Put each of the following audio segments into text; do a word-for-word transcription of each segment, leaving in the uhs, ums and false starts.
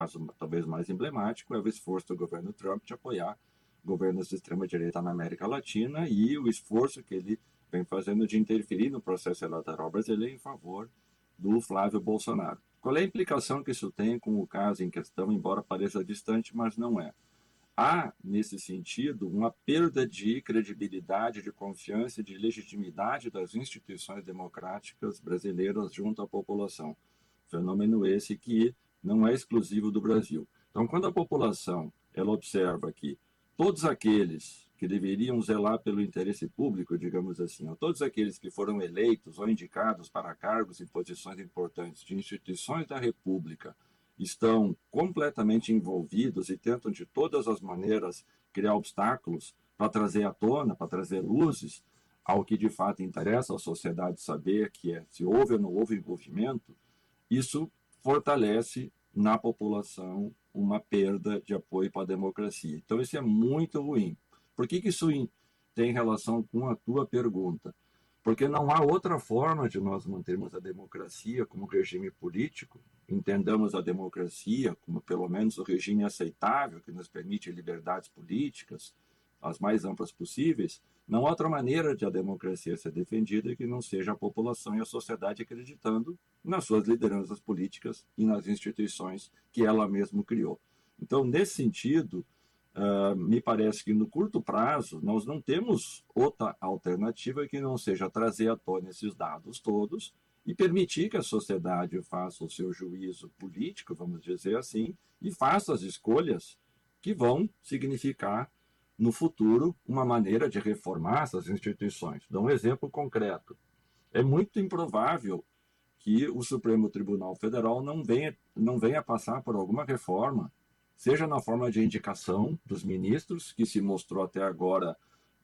caso talvez mais emblemático é o esforço do governo Trump de apoiar governos de extrema-direita na América Latina e o esforço que ele vem fazendo de interferir no processo eleitoral brasileiro em favor do Flávio Bolsonaro. Qual é a implicação que isso tem com o caso em questão, embora pareça distante, mas não é? Há, nesse sentido, uma perda de credibilidade, de confiança e de legitimidade das instituições democráticas brasileiras junto à população. Fenômeno esse que não é exclusivo do Brasil. Então, quando a população ela observa que todos aqueles que deveriam zelar pelo interesse público, digamos assim, ou todos aqueles que foram eleitos ou indicados para cargos e posições importantes de instituições da República estão completamente envolvidos e tentam de todas as maneiras criar obstáculos para trazer à tona, para trazer luzes ao que de fato interessa à sociedade saber, que é se houve ou não houve envolvimento, isso fortalece na população uma perda de apoio para a democracia. Então isso é muito ruim. Por que, que isso tem relação com a tua pergunta? Porque não há outra forma de nós mantermos a democracia como regime político, entendamos a democracia como pelo menos o regime aceitável, que nos permite liberdades políticas, as mais amplas possíveis. Não há outra maneira de a democracia ser defendida que não seja a população e a sociedade acreditando nas suas lideranças políticas e nas instituições que ela mesma criou. Então, nesse sentido, Uh, me parece que no curto prazo nós não temos outra alternativa que não seja trazer à tona esses dados todos e permitir que a sociedade faça o seu juízo político, vamos dizer assim, e faça as escolhas que vão significar no futuro uma maneira de reformar essas instituições. Dou um exemplo concreto. É muito improvável que o Supremo Tribunal Federal não venha, não venha passar por alguma reforma, seja na forma de indicação dos ministros, que se mostrou até agora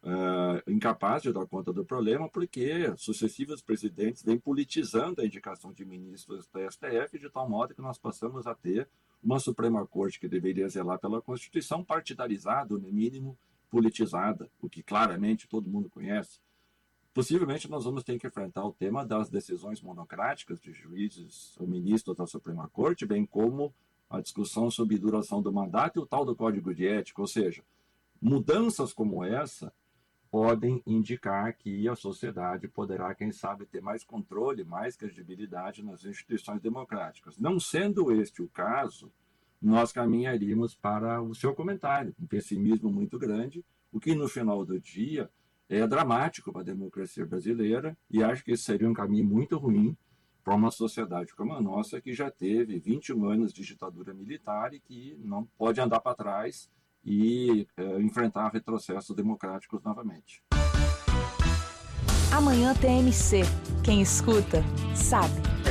uh, incapaz de dar conta do problema, porque sucessivos presidentes vêm politizando a indicação de ministros da S T F, de tal modo que nós passamos a ter uma Suprema Corte que deveria zelar pela Constituição partidarizada, no mínimo politizada, o que claramente todo mundo conhece. Possivelmente nós vamos ter que enfrentar o tema das decisões monocráticas de juízes ou ministros da Suprema Corte, bem como a discussão sobre duração do mandato e o tal do Código de Ética, ou seja, mudanças como essa podem indicar que a sociedade poderá, quem sabe, ter mais controle, mais credibilidade nas instituições democráticas. Não sendo este o caso, nós caminharíamos para o seu comentário, um pessimismo muito grande, o que no final do dia é dramático para a democracia brasileira e acho que esse seria um caminho muito ruim para uma sociedade como a nossa, que já teve vinte e um anos de ditadura militar e que não pode andar para trás e é, enfrentar retrocessos democráticos novamente. Amanhã T M C. Quem escuta, sabe.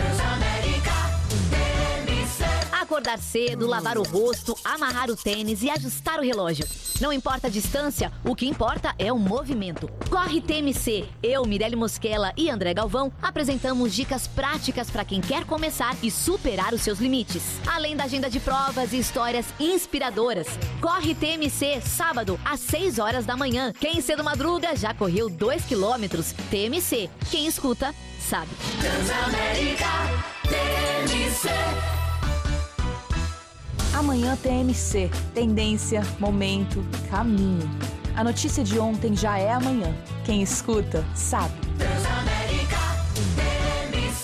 Acordar cedo, lavar o rosto, amarrar o tênis e ajustar o relógio. Não importa a distância, o que importa é o movimento. Corre T M C. Eu, Mirelle Mosquela e André Galvão apresentamos dicas práticas para quem quer começar e superar os seus limites. Além da agenda de provas e histórias inspiradoras. Corre T M C, sábado, às seis horas da manhã. Quem cedo madruga já correu dois quilômetros. T M C. Quem escuta, sabe. Transamérica, T M C. Amanhã T M C. Tendência, momento, caminho. A notícia de ontem já é amanhã. Quem escuta, sabe. Transamérica, T M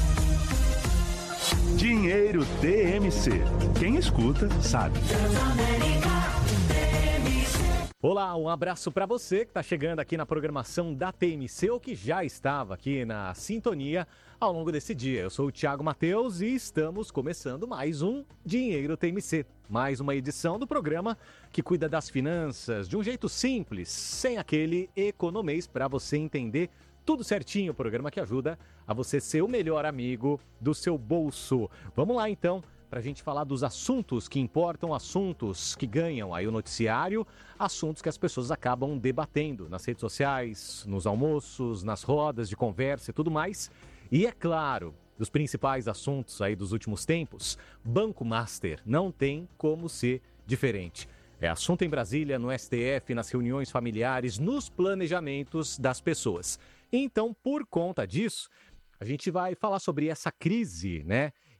C. Dinheiro T M C. Quem escuta, sabe. Transamérica, T M C. Olá, um abraço para você que está chegando aqui na programação da T M C ou que já estava aqui na sintonia ao longo desse dia. Eu sou o Thiago Mateus e estamos começando mais um Dinheiro T M C. Mais uma edição do programa que cuida das finanças de um jeito simples, sem aquele economês, para você entender tudo certinho. O programa que ajuda a você ser o melhor amigo do seu bolso. Vamos lá então, para a gente falar dos assuntos que importam, assuntos que ganham aí o noticiário, assuntos que as pessoas acabam debatendo nas redes sociais, nos almoços, nas rodas de conversa e tudo mais. E é claro, dos principais assuntos aí dos últimos tempos, Banco Master não tem como ser diferente. É assunto em Brasília, no S T F, nas reuniões familiares, nos planejamentos das pessoas. Então, por conta disso, a gente vai falar sobre essa crise, né?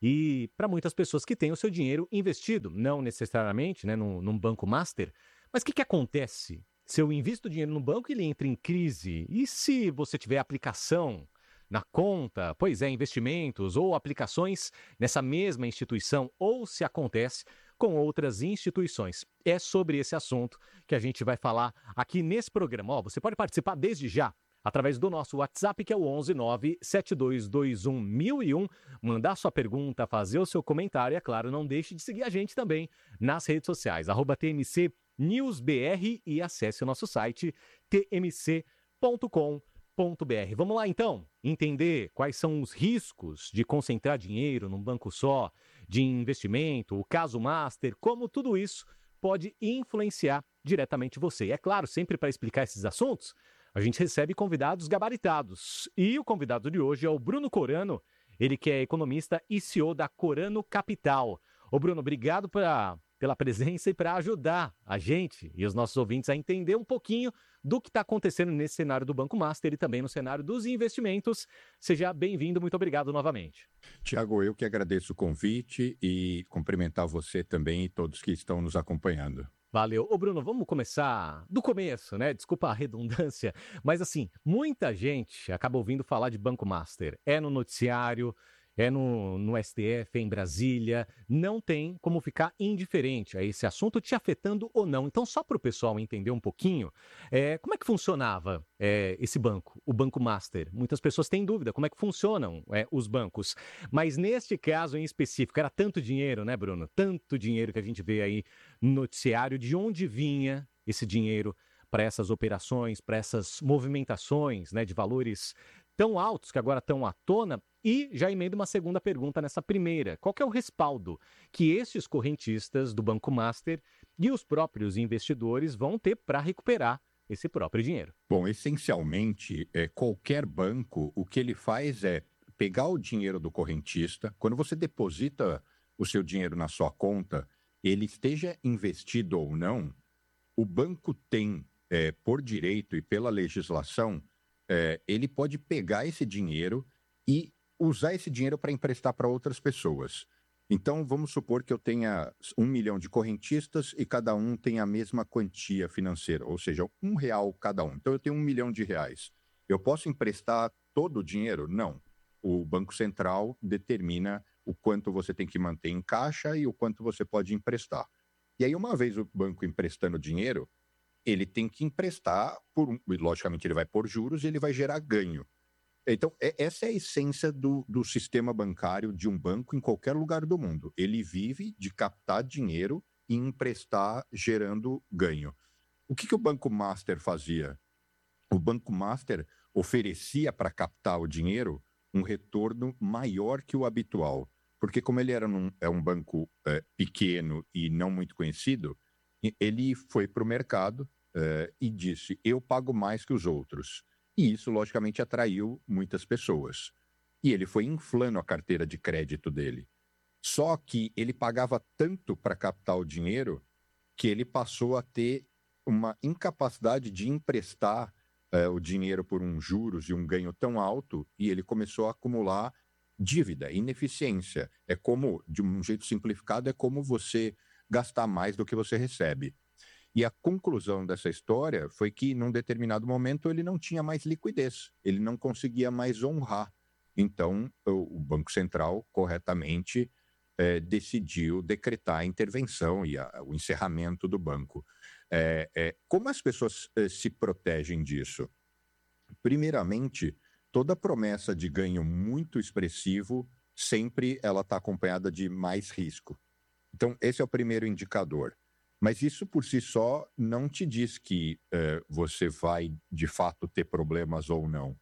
e para muitas pessoas que têm o seu dinheiro investido, não necessariamente, né, num, num banco master. Mas o que, que acontece se eu invisto dinheiro no banco e ele entra em crise? E se você tiver aplicação na conta, pois é, investimentos ou aplicações nessa mesma instituição, ou se acontece com outras instituições? É sobre esse assunto que a gente vai falar aqui nesse programa. Ó, você pode participar desde já através do nosso WhatsApp, que é o onze nove sete dois dois um mil e um. Mandar sua pergunta, fazer o seu comentário e, é claro, não deixe de seguir a gente também nas redes sociais, arroba T M C News B R, e acesse o nosso site t m c ponto com ponto b r. Vamos lá, então, entender quais são os riscos de concentrar dinheiro num banco só, de investimento, o caso master, como tudo isso pode influenciar diretamente você. E, é claro, sempre para explicar esses assuntos, a gente recebe convidados gabaritados. E o convidado de hoje é o Bruno Corano, ele que é economista e C E O da Corano Capital. Ô Bruno, obrigado pra, pela presença e para ajudar a gente e os nossos ouvintes a entender um pouquinho do que está acontecendo nesse cenário do Banco Master e também no cenário dos investimentos. Seja bem-vindo, muito obrigado novamente. Tiago, eu que agradeço o convite e cumprimentar você também e todos que estão nos acompanhando. Valeu. Ô Bruno, vamos começar do começo, né? Desculpa a redundância, mas assim, muita gente acaba ouvindo falar de Banco Master. É no noticiário, é no, no S T F, é em Brasília, não tem como ficar indiferente a esse assunto te afetando ou não. Então, só para o pessoal entender um pouquinho, é, como é que funcionava é, esse banco, o Banco Master? Muitas pessoas têm dúvida como é que funcionam é, os bancos, mas neste caso em específico, era tanto dinheiro, né, Bruno? Tanto dinheiro que a gente vê aí no noticiário, de onde vinha esse dinheiro para essas operações, para essas movimentações, né, de valores tão altos que agora estão à tona. E já emendo uma segunda pergunta nessa primeira. Qual que é o respaldo que esses correntistas do Banco Master e os próprios investidores vão ter para recuperar esse próprio dinheiro? Bom, essencialmente, é, qualquer banco, o que ele faz é pegar o dinheiro do correntista. Quando você deposita o seu dinheiro na sua conta, ele esteja investido ou não, o banco tem, é, por direito e pela legislação, é, ele pode pegar esse dinheiro e usar esse dinheiro para emprestar para outras pessoas. Então, vamos supor que eu tenha um milhão de correntistas e cada um tem a mesma quantia financeira, ou seja, um real cada um. Então, eu tenho um milhão de reais. Eu posso emprestar todo o dinheiro? Não. O Banco Central determina o quanto você tem que manter em caixa e o quanto você pode emprestar. E aí, uma vez o banco emprestando dinheiro, ele tem que emprestar, por, logicamente ele vai pôr juros e ele vai gerar ganho. Então, é, essa é a essência do, do sistema bancário de um banco em qualquer lugar do mundo. Ele vive de captar dinheiro e emprestar gerando ganho. O que, que o Banco Master fazia? O Banco Master oferecia para captar o dinheiro um retorno maior que o habitual. Porque como ele era num, é um banco é, pequeno e não muito conhecido, ele foi para o mercado é, e disse, eu pago mais que os outros. E isso, logicamente, atraiu muitas pessoas. E ele foi inflando a carteira de crédito dele. Só que ele pagava tanto para captar o dinheiro que ele passou a ter uma incapacidade de emprestar uh, o dinheiro por um juros e um ganho tão alto, e ele começou a acumular dívida, ineficiência. É como, de um jeito simplificado, é como você gastar mais do que você recebe. E a conclusão dessa história foi que, num determinado momento, ele não tinha mais liquidez, ele não conseguia mais honrar. Então, o, o Banco Central, corretamente, eh, decidiu decretar a intervenção e a, o encerramento do banco. Eh, eh, como as pessoas eh, se protegem disso? Primeiramente, toda promessa de ganho muito expressivo, sempre ela está acompanhada de mais risco. Então, esse é o primeiro indicador. Mas isso por si só não te diz que eh, você vai, de fato, ter problemas ou não.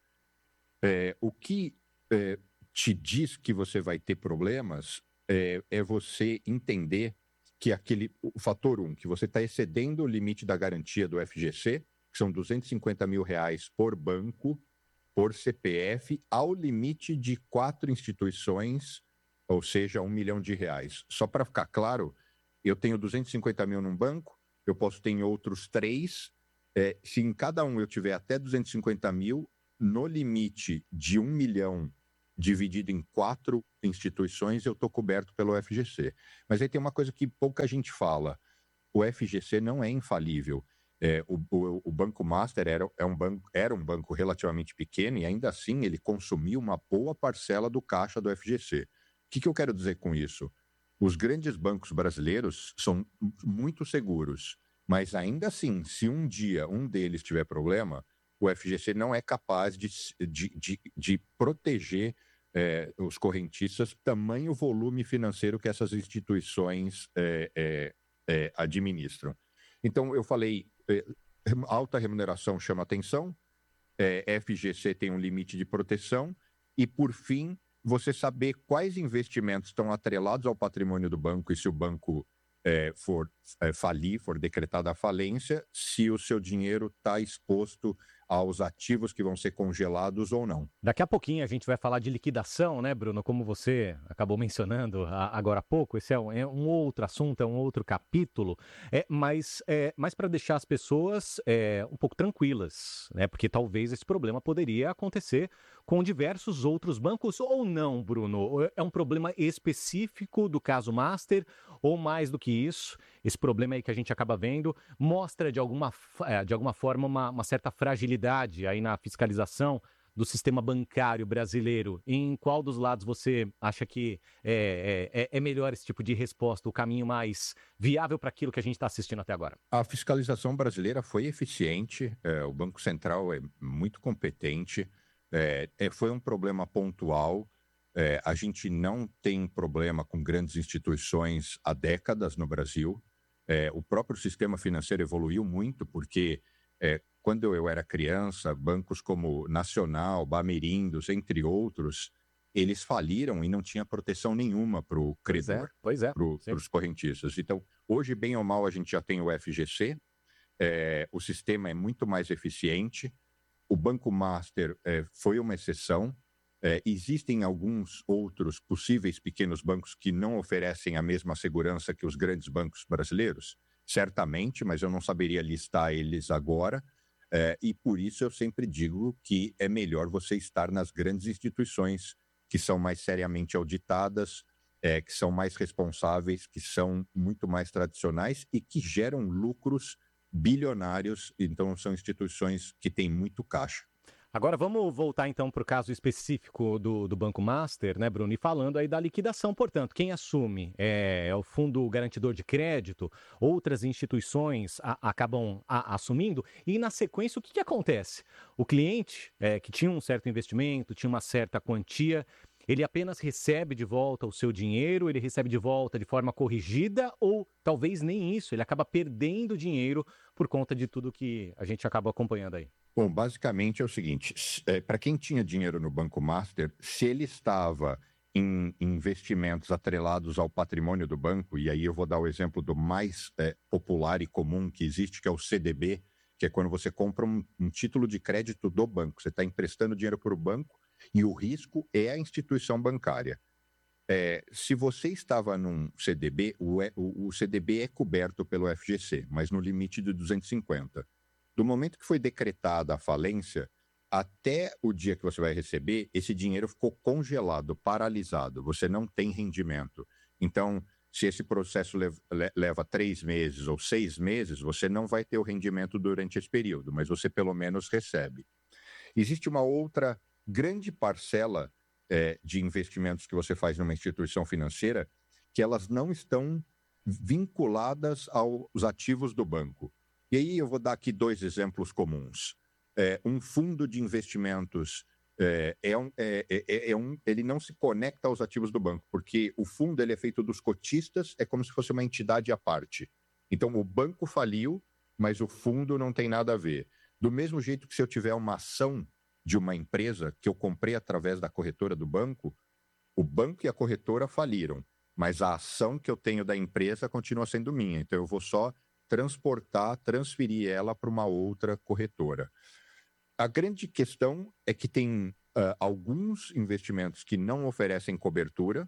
Eh, o que eh, te diz que você vai ter problemas eh, é você entender que aquele, o fator um, que você está excedendo o limite da garantia do F G C, que são duzentos e cinquenta mil reais por banco, por C P F, ao limite de quatro instituições, ou seja, um milhão de reais. Só para ficar claro, eu tenho duzentos e cinquenta mil num banco, eu posso ter em outros três. É, se em cada um eu tiver até duzentos e cinquenta mil, no limite de um milhão dividido em quatro instituições, eu estou coberto pelo F G C. Mas aí tem uma coisa que pouca gente fala. O F G C não é infalível. É, o, o, o Banco Master era, é um banco, era um banco relativamente pequeno e ainda assim ele consumiu uma boa parcela do caixa do F G C. O que, que eu quero dizer com isso? Os grandes bancos brasileiros são muito seguros, mas ainda assim, se um dia um deles tiver problema, o F G C não é capaz de, de, de, de proteger é, os correntistas, tamanho volume financeiro que essas instituições é, é, é, administram. Então, eu falei, é, alta remuneração chama atenção, é, F G C tem um limite de proteção e, por fim, você saber quais investimentos estão atrelados ao patrimônio do banco e se o banco é, for é, falir, for decretada a falência, se o seu dinheiro está exposto aos ativos que vão ser congelados ou não. Daqui a pouquinho a gente vai falar de liquidação, né, Bruno? Como você acabou mencionando agora há pouco, esse é um, é um outro assunto, é um outro capítulo, é, mas, é, mas para deixar as pessoas é, um pouco tranquilas, né? Porque talvez esse problema poderia acontecer com diversos outros bancos ou não, Bruno? É um problema específico do caso Master ou mais do que isso? Esse problema aí que a gente acaba vendo mostra de alguma, de alguma forma uma, uma certa fragilidade aí na fiscalização do sistema bancário brasileiro. Em qual dos lados você acha que é, é, é melhor esse tipo de resposta, o caminho mais viável para aquilo que a gente está assistindo até agora? A fiscalização brasileira foi eficiente, é, o Banco Central é muito competente, é, é, foi um problema pontual. É, a gente não tem problema com grandes instituições há décadas no Brasil. É, o próprio sistema financeiro evoluiu muito porque é, quando eu era criança, bancos como Nacional, Bamerindos, entre outros, eles faliram e não tinha proteção nenhuma para o credor, pois é, para os correntistas. Então, hoje, bem ou mal, a gente já tem o F G C, é, o sistema é muito mais eficiente, o Banco Master é, foi uma exceção, é, existem alguns outros possíveis pequenos bancos que não oferecem a mesma segurança que os grandes bancos brasileiros, certamente, mas eu não saberia listar eles agora. É, e por isso eu sempre digo que é melhor você estar nas grandes instituições que são mais seriamente auditadas, é, que são mais responsáveis, que são muito mais tradicionais e que geram lucros bilionários. Então são instituições que têm muito caixa. Agora vamos voltar então para o caso específico do, do Banco Master, né, Bruno? E falando aí da liquidação, portanto, quem assume é, é o Fundo Garantidor de Crédito, outras instituições a, acabam a, assumindo, e na sequência o que, que acontece? O cliente é, que tinha um certo investimento, tinha uma certa quantia, ele apenas recebe de volta o seu dinheiro, ele recebe de volta de forma corrigida ou talvez nem isso, ele acaba perdendo dinheiro por conta de tudo que a gente acaba acompanhando aí. Bom, basicamente é o seguinte, é, para quem tinha dinheiro no Banco Master, se ele estava em investimentos atrelados ao patrimônio do banco, e aí eu vou dar o exemplo do mais é, popular e comum que existe, que é o C D B, que é quando você compra um, um título de crédito do banco, você está emprestando dinheiro para o banco e o risco é a instituição bancária. É, se você estava num C D B, o, o, o C D B é coberto pelo F G C, mas no limite de duzentos e cinquenta. Do momento que foi decretada a falência, até o dia que você vai receber, esse dinheiro ficou congelado, paralisado, você não tem rendimento. Então, se esse processo leva, leva três meses ou seis meses, você não vai ter o rendimento durante esse período, mas você pelo menos recebe. Existe uma outra grande parcela é, de investimentos que você faz numa instituição financeira que elas não estão vinculadas aos ativos do banco. E aí eu vou dar aqui dois exemplos comuns. É, um fundo de investimentos, é, é um, é, é, é um, ele não se conecta aos ativos do banco, porque o fundo ele é feito dos cotistas, é como se fosse uma entidade à parte. Então o banco faliu, mas o fundo não tem nada a ver. Do mesmo jeito que se eu tiver uma ação de uma empresa que eu comprei através da corretora do banco, o banco e a corretora faliram, mas a ação que eu tenho da empresa continua sendo minha. Então eu vou só transportar, transferir ela para uma outra corretora. A grande questão é que tem uh, alguns investimentos que não oferecem cobertura,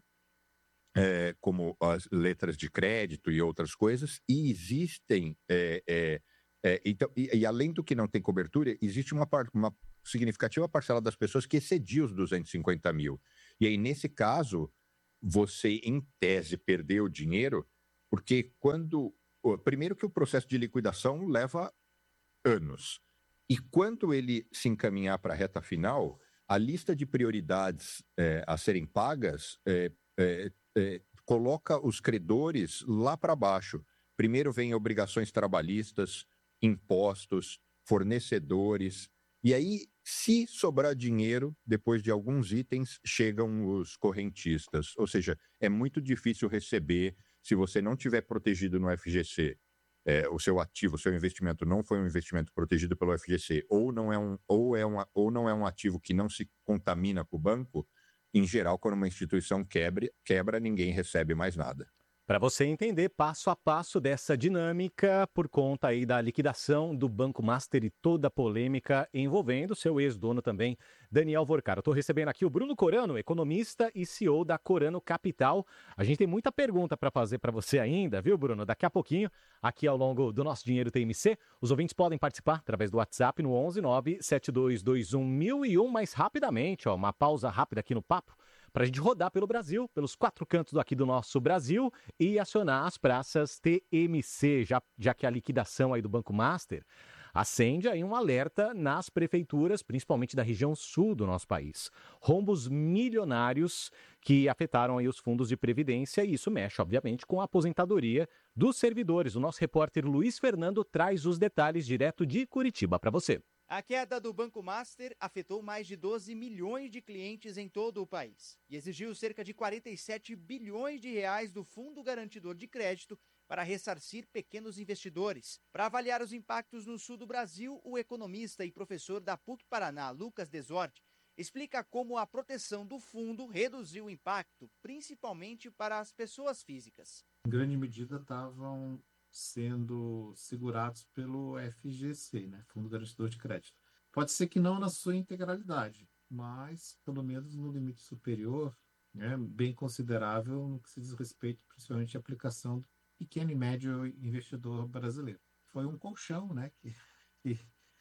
é, como as letras de crédito e outras coisas, e existem, é, é, é, então, e, e além do que não tem cobertura, existe uma, par, uma significativa parcela das pessoas que excedia os duzentos e cinquenta mil. E aí, nesse caso, você, em tese, perdeu o dinheiro, porque quando... Primeiro que o processo de liquidação leva anos. E quando ele se encaminhar para a reta final, a lista de prioridades é, a serem pagas é, é, é, coloca os credores lá para baixo. Primeiro vem obrigações trabalhistas, impostos, fornecedores. E aí, se sobrar dinheiro, depois de alguns itens, chegam os correntistas. Ou seja, é muito difícil receber se você não tiver protegido no F G C. É, o seu ativo, o seu investimento não foi um investimento protegido pelo F G C, ou não é um, ou é um, ou não é um ativo que não se contamina com o banco, em geral, quando uma instituição quebra, quebra ninguém recebe mais nada. Para você entender passo a passo dessa dinâmica por conta aí da liquidação do Banco Master e toda a polêmica envolvendo seu ex-dono também, Daniel Vorcaro. Estou recebendo aqui o Bruno Corano, economista e C E O da Corano Capital. A gente tem muita pergunta para fazer para você ainda, viu, Bruno? Daqui a pouquinho, aqui ao longo do nosso Dinheiro T M C, os ouvintes podem participar através do WhatsApp no onze nove sete dois dois um mil e um, mais rapidamente, ó, uma pausa rápida aqui no papo, para a gente rodar pelo Brasil, pelos quatro cantos aqui do nosso Brasil e acionar as praças T M C, já, já que a liquidação aí do Banco Master acende aí um alerta nas prefeituras, principalmente da região sul do nosso país. Rombos milionários que afetaram aí os fundos de previdência e isso mexe, obviamente, com a aposentadoria dos servidores. O nosso repórter Luiz Fernando traz os detalhes direto de Curitiba para você. A queda do Banco Master afetou mais de doze milhões de clientes em todo o país e exigiu cerca de quarenta e sete bilhões de reais do Fundo Garantidor de Crédito para ressarcir pequenos investidores. Para avaliar os impactos no sul do Brasil, o economista e professor da P U C Paraná, Lucas Desordi, explica como a proteção do fundo reduziu o impacto, principalmente para as pessoas físicas. Em grande medida estavam sendo segurados pelo F G C, né, Fundo Garantidor de Crédito. Pode ser que não na sua integralidade, mas pelo menos no limite superior, né, bem considerável no que se diz respeito principalmente à aplicação do pequeno e médio investidor brasileiro. Foi um colchão, né, que, que,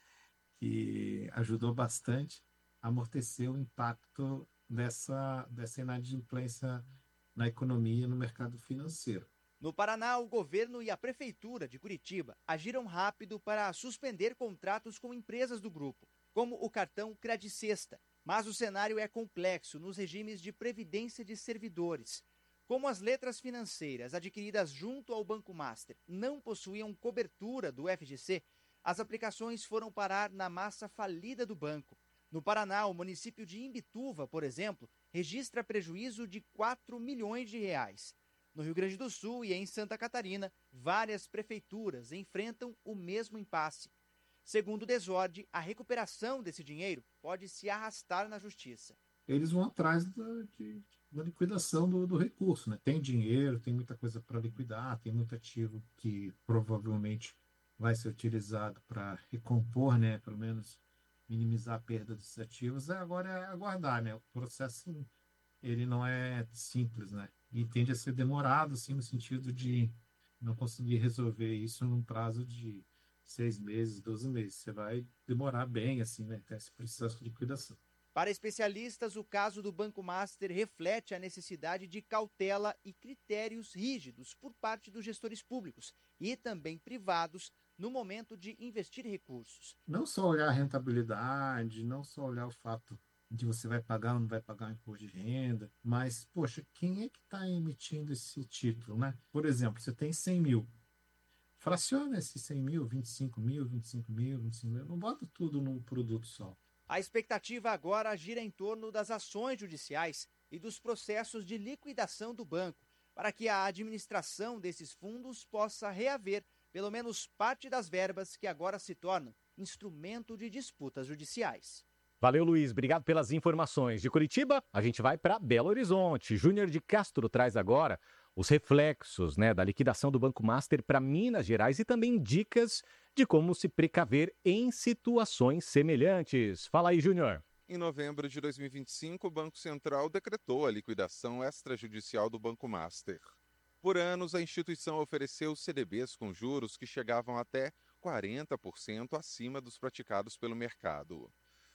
que ajudou bastante a amortecer o impacto dessa, dessa inadimplência na economia e no mercado financeiro. No Paraná, o governo e a prefeitura de Curitiba agiram rápido para suspender contratos com empresas do grupo, como o cartão Credicesta. Mas o cenário é complexo nos regimes de previdência de servidores. Como as letras financeiras adquiridas junto ao Banco Master não possuíam cobertura do F G C, as aplicações foram parar na massa falida do banco. No Paraná, o município de Imbituva, por exemplo, registra prejuízo de quatro milhões de reais. No Rio Grande do Sul e em Santa Catarina, várias prefeituras enfrentam o mesmo impasse. Segundo o Desordi, a recuperação desse dinheiro pode se arrastar na justiça. Eles vão atrás da, de, da liquidação do, do recurso, né? Tem dinheiro, tem muita coisa para liquidar, tem muito ativo que provavelmente vai ser utilizado para recompor, né? Pelo menos minimizar a perda desses ativos. Agora é aguardar, né? O processo ele não é simples, né? E tende a ser demorado, assim, no sentido de não conseguir resolver isso num prazo de seis meses, doze meses. Você vai demorar bem, assim, né, até esse processo de liquidação. Para especialistas, o caso do Banco Master reflete a necessidade de cautela e critérios rígidos por parte dos gestores públicos e também privados no momento de investir recursos. Não só olhar a rentabilidade, não só olhar o fato de você vai pagar ou não vai pagar o imposto de renda, mas, poxa, quem é que está emitindo esse título, né? Por exemplo, você tem cem mil, fraciona esses cem mil, vinte e cinco mil, vinte e cinco mil, vinte e cinco mil, não bota tudo num produto só. A expectativa agora gira em torno das ações judiciais e dos processos de liquidação do banco, para que a administração desses fundos possa reaver pelo menos parte das verbas que agora se tornam instrumento de disputas judiciais. Valeu, Luiz. Obrigado pelas informações. De Curitiba, a gente vai para Belo Horizonte. Júnior de Castro traz agora os reflexos, né, da liquidação do Banco Master para Minas Gerais e também dicas de como se precaver em situações semelhantes. Fala aí, Júnior. Em novembro de dois mil e vinte e cinco, o Banco Central decretou a liquidação extrajudicial do Banco Master. Por anos, a instituição ofereceu C D Bs com juros que chegavam até quarenta por cento acima dos praticados pelo mercado.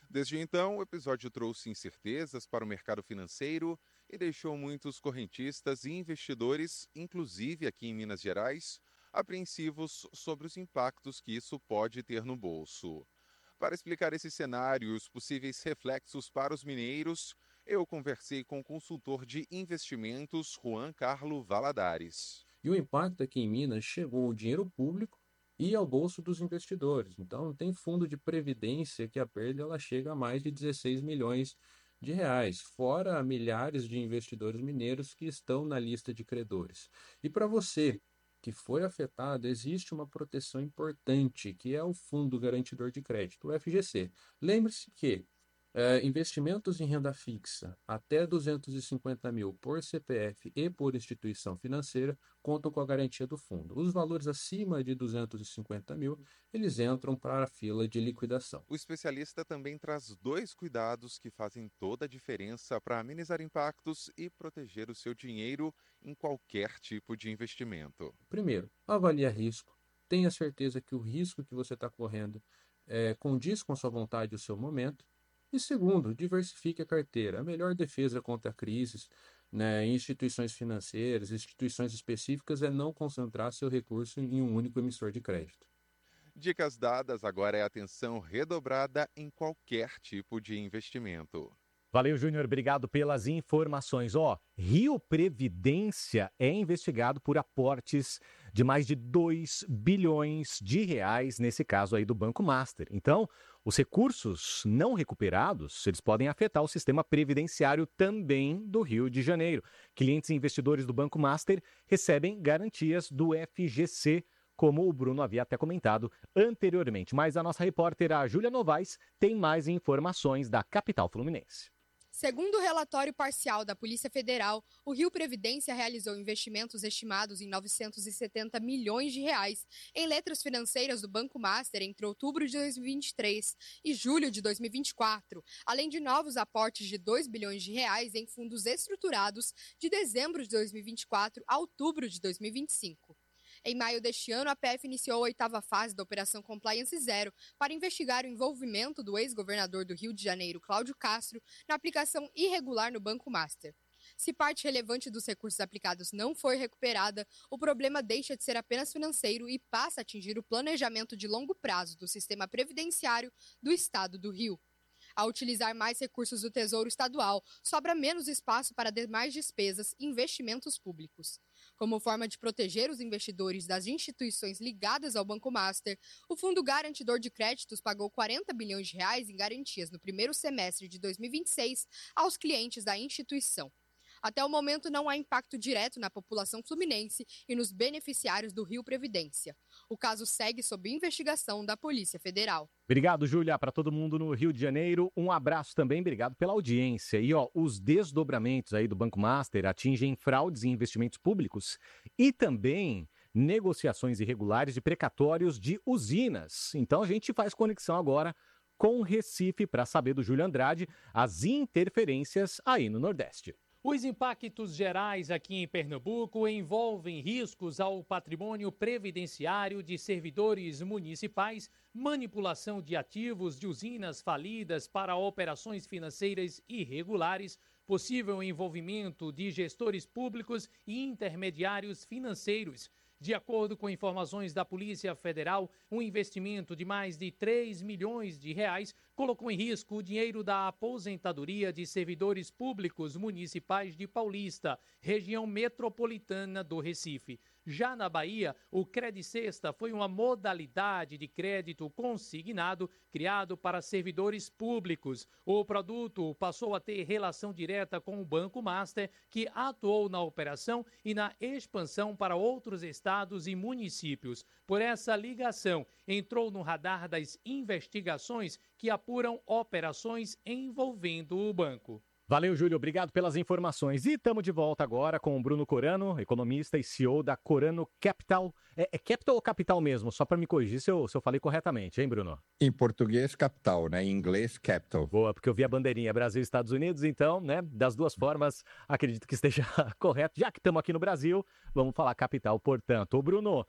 Desde então, o episódio trouxe incertezas para o mercado financeiro e deixou muitos correntistas e investidores, inclusive aqui em Minas Gerais, apreensivos sobre os impactos que isso pode ter no bolso. Para explicar esse cenário e os possíveis reflexos para os mineiros, eu conversei com o consultor de investimentos Juan Carlo Valadares. E o impacto aqui em Minas chegou o dinheiro público e ao bolso dos investidores. Então, tem fundo de previdência que a perda ela chega a mais de dezesseis milhões de reais, fora milhares de investidores mineiros que estão na lista de credores. E para você que foi afetado, existe uma proteção importante, que é o Fundo Garantidor de Crédito, o F G C. Lembre-se que é, investimentos em renda fixa até duzentos e cinquenta mil por C P F e por instituição financeira contam com a garantia do fundo. Os valores acima de duzentos e cinquenta mil, eles entram para a fila de liquidação. O especialista também traz dois cuidados que fazem toda a diferença para amenizar impactos e proteger o seu dinheiro em qualquer tipo de investimento. Primeiro, avalie risco. Tenha certeza que o risco que você está correndo é, condiz com a sua vontade e o seu momento. E segundo, diversifique a carteira. A melhor defesa contra crises, né, em instituições financeiras, instituições específicas, é não concentrar seu recurso em um único emissor de crédito. Dicas dadas, agora é atenção redobrada em qualquer tipo de investimento. Valeu, Júnior. Obrigado pelas informações. Ó, Rio Previdência é investigado por aportes de mais de dois bilhões de reais, nesse caso aí do Banco Master. Então, os recursos não recuperados, eles podem afetar o sistema previdenciário também do Rio de Janeiro. Clientes e investidores do Banco Master recebem garantias do F G C, como o Bruno havia até comentado anteriormente. Mas a nossa repórter, a Júlia Novaes, tem mais informações da capital fluminense. Segundo o relatório parcial da Polícia Federal, o Rio Previdência realizou investimentos estimados em novecentos e setenta milhões de reais em letras financeiras do Banco Master entre outubro de dois mil e vinte e três e julho de dois mil e vinte e quatro, além de novos aportes de dois bilhões de reais em fundos estruturados de dezembro de dois mil e vinte e quatro a outubro de dois mil e vinte e cinco. Em maio deste ano, a P F iniciou a oitava fase da Operação Compliance Zero para investigar o envolvimento do ex-governador do Rio de Janeiro, Cláudio Castro, na aplicação irregular no Banco Master. Se parte relevante dos recursos aplicados não for recuperada, o problema deixa de ser apenas financeiro e passa a atingir o planejamento de longo prazo do sistema previdenciário do Estado do Rio. Ao utilizar mais recursos do Tesouro Estadual, sobra menos espaço para demais despesas e investimentos públicos. Como forma de proteger os investidores das instituições ligadas ao Banco Master, o Fundo Garantidor de Créditos pagou quarenta bilhões de reais em garantias no primeiro semestre de dois mil e vinte e seis aos clientes da instituição. Até o momento, não há impacto direto na população fluminense e nos beneficiários do Rio Previdência. O caso segue sob investigação da Polícia Federal. Obrigado, Júlia, para todo mundo no Rio de Janeiro. Um abraço também, obrigado pela audiência. E ó, os desdobramentos aí do Banco Master atingem fraudes em investimentos públicos e também negociações irregulares de precatórios de usinas. Então a gente faz conexão agora com o Recife para saber do Júlio Andrade as interferências aí no Nordeste. Os impactos gerais aqui em Pernambuco envolvem riscos ao patrimônio previdenciário de servidores municipais, manipulação de ativos de usinas falidas para operações financeiras irregulares, possível envolvimento de gestores públicos e intermediários financeiros. De acordo com informações da Polícia Federal, um investimento de mais de três milhões de reais colocou em risco o dinheiro da aposentadoria de servidores públicos municipais de Paulista, região metropolitana do Recife. Já na Bahia, o Credicesta foi uma modalidade de crédito consignado criado para servidores públicos. O produto passou a ter relação direta com o Banco Master, que atuou na operação e na expansão para outros estados e municípios. Por essa ligação, entrou no radar das investigações que apuram operações envolvendo o banco. Valeu, Júlio. Obrigado pelas informações. E estamos de volta agora com o Bruno Corano, economista e C E O da Corano Capital. É, é Capital ou Capital mesmo? Só para me corrigir se eu, se eu falei corretamente, hein, Bruno? Em português, capital, né? Em inglês, capital. Boa, porque eu vi a bandeirinha Brasil e Estados Unidos, então, né? Das duas formas, acredito que esteja correto. Já que estamos aqui no Brasil, vamos falar capital, portanto. Ô, Bruno,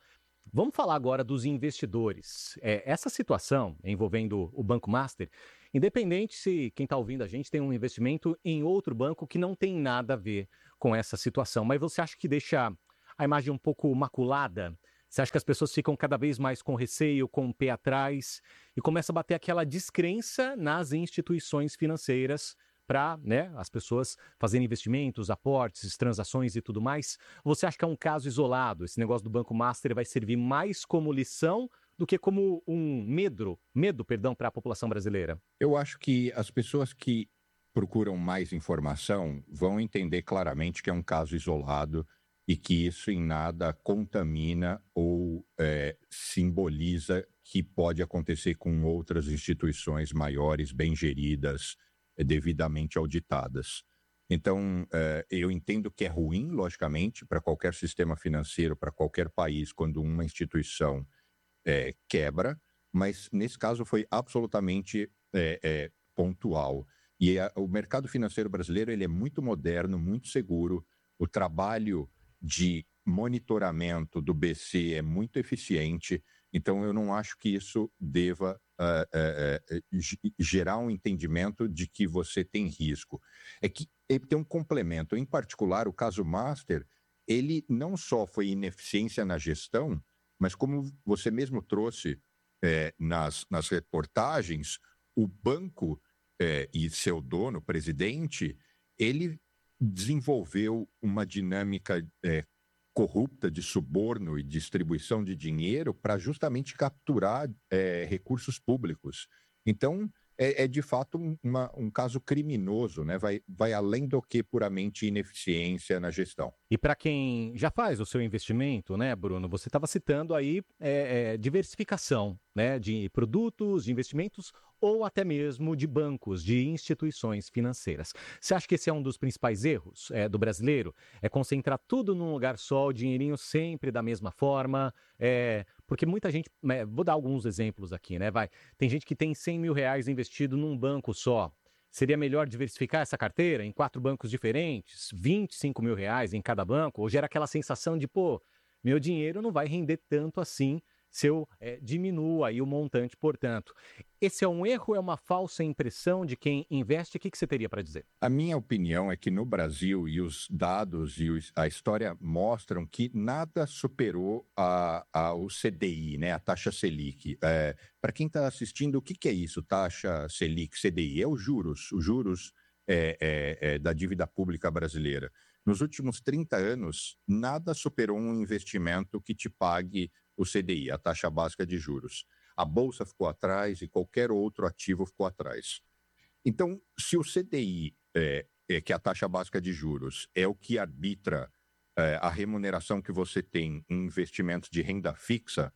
Vamos falar agora dos investidores. É, essa situação envolvendo o Banco Master, independente se quem está ouvindo a gente tem um investimento em outro banco que não tem nada a ver com essa situação, mas você acha que deixa a imagem um pouco maculada? Você acha que as pessoas ficam cada vez mais com receio, com o pé atrás e começa a bater aquela descrença nas instituições financeiras para, né, as pessoas fazerem investimentos, aportes, transações e tudo mais? Você acha que é um caso isolado? Esse negócio do Banco Master vai servir mais como lição do que como um medo, medo, perdão, para a população brasileira? Eu acho que as pessoas que procuram mais informação vão entender claramente que é um caso isolado e que isso em nada contamina ou é, simboliza que pode acontecer com outras instituições maiores, bem geridas, devidamente auditadas. Então, é, eu entendo que é ruim, logicamente, para qualquer sistema financeiro, para qualquer país, quando uma instituição é, quebra, mas nesse caso foi absolutamente é, é, pontual. E a, o mercado financeiro brasileiro ele é muito moderno, muito seguro, o trabalho de monitoramento do B C é muito eficiente, então eu não acho que isso deva uh, uh, uh, gerar um entendimento de que você tem risco. É que ele tem um complemento, em particular o caso Master, ele não só foi ineficiência na gestão, mas como você mesmo trouxe eh, nas, nas reportagens, o banco eh, e seu dono, presidente, ele desenvolveu uma dinâmica é, corrupta de suborno e distribuição de dinheiro para justamente capturar é, recursos públicos. Então, é, é de fato um, uma, um caso criminoso, né? Vai, vai além do que puramente ineficiência na gestão. E para quem já faz o seu investimento, né, Bruno, você estava citando aí é, é, diversificação, né, de produtos, de investimentos ou até mesmo de bancos, de instituições financeiras. Você acha que esse é um dos principais erros é, do brasileiro? É concentrar tudo num lugar só, o dinheirinho sempre da mesma forma? É, porque muita gente, é, vou dar alguns exemplos aqui, né? Vai, tem gente que tem cem mil reais investido num banco só. Seria melhor diversificar essa carteira em quatro bancos diferentes, vinte e cinco mil reais em cada banco? Ou gera aquela sensação de, pô, meu dinheiro não vai render tanto assim se eu é, diminuo aí o montante, portanto. Esse é um erro, é uma falsa impressão de quem investe? O que, que você teria para dizer? A minha opinião é que no Brasil, e os dados e os, a história mostram que nada superou a, a, o C D I, né, a taxa Selic. É, para quem está assistindo, o que, que é isso, taxa Selic, C D I? É os juros, os juros é, é, é, da dívida pública brasileira. Nos últimos trinta anos, nada superou um investimento que te pague o C D I, a taxa básica de juros. A Bolsa ficou atrás e qualquer outro ativo ficou atrás. Então, se o C D I, é, é, que é a taxa básica de juros, é o que arbitra é, a remuneração que você tem em investimentos de renda fixa,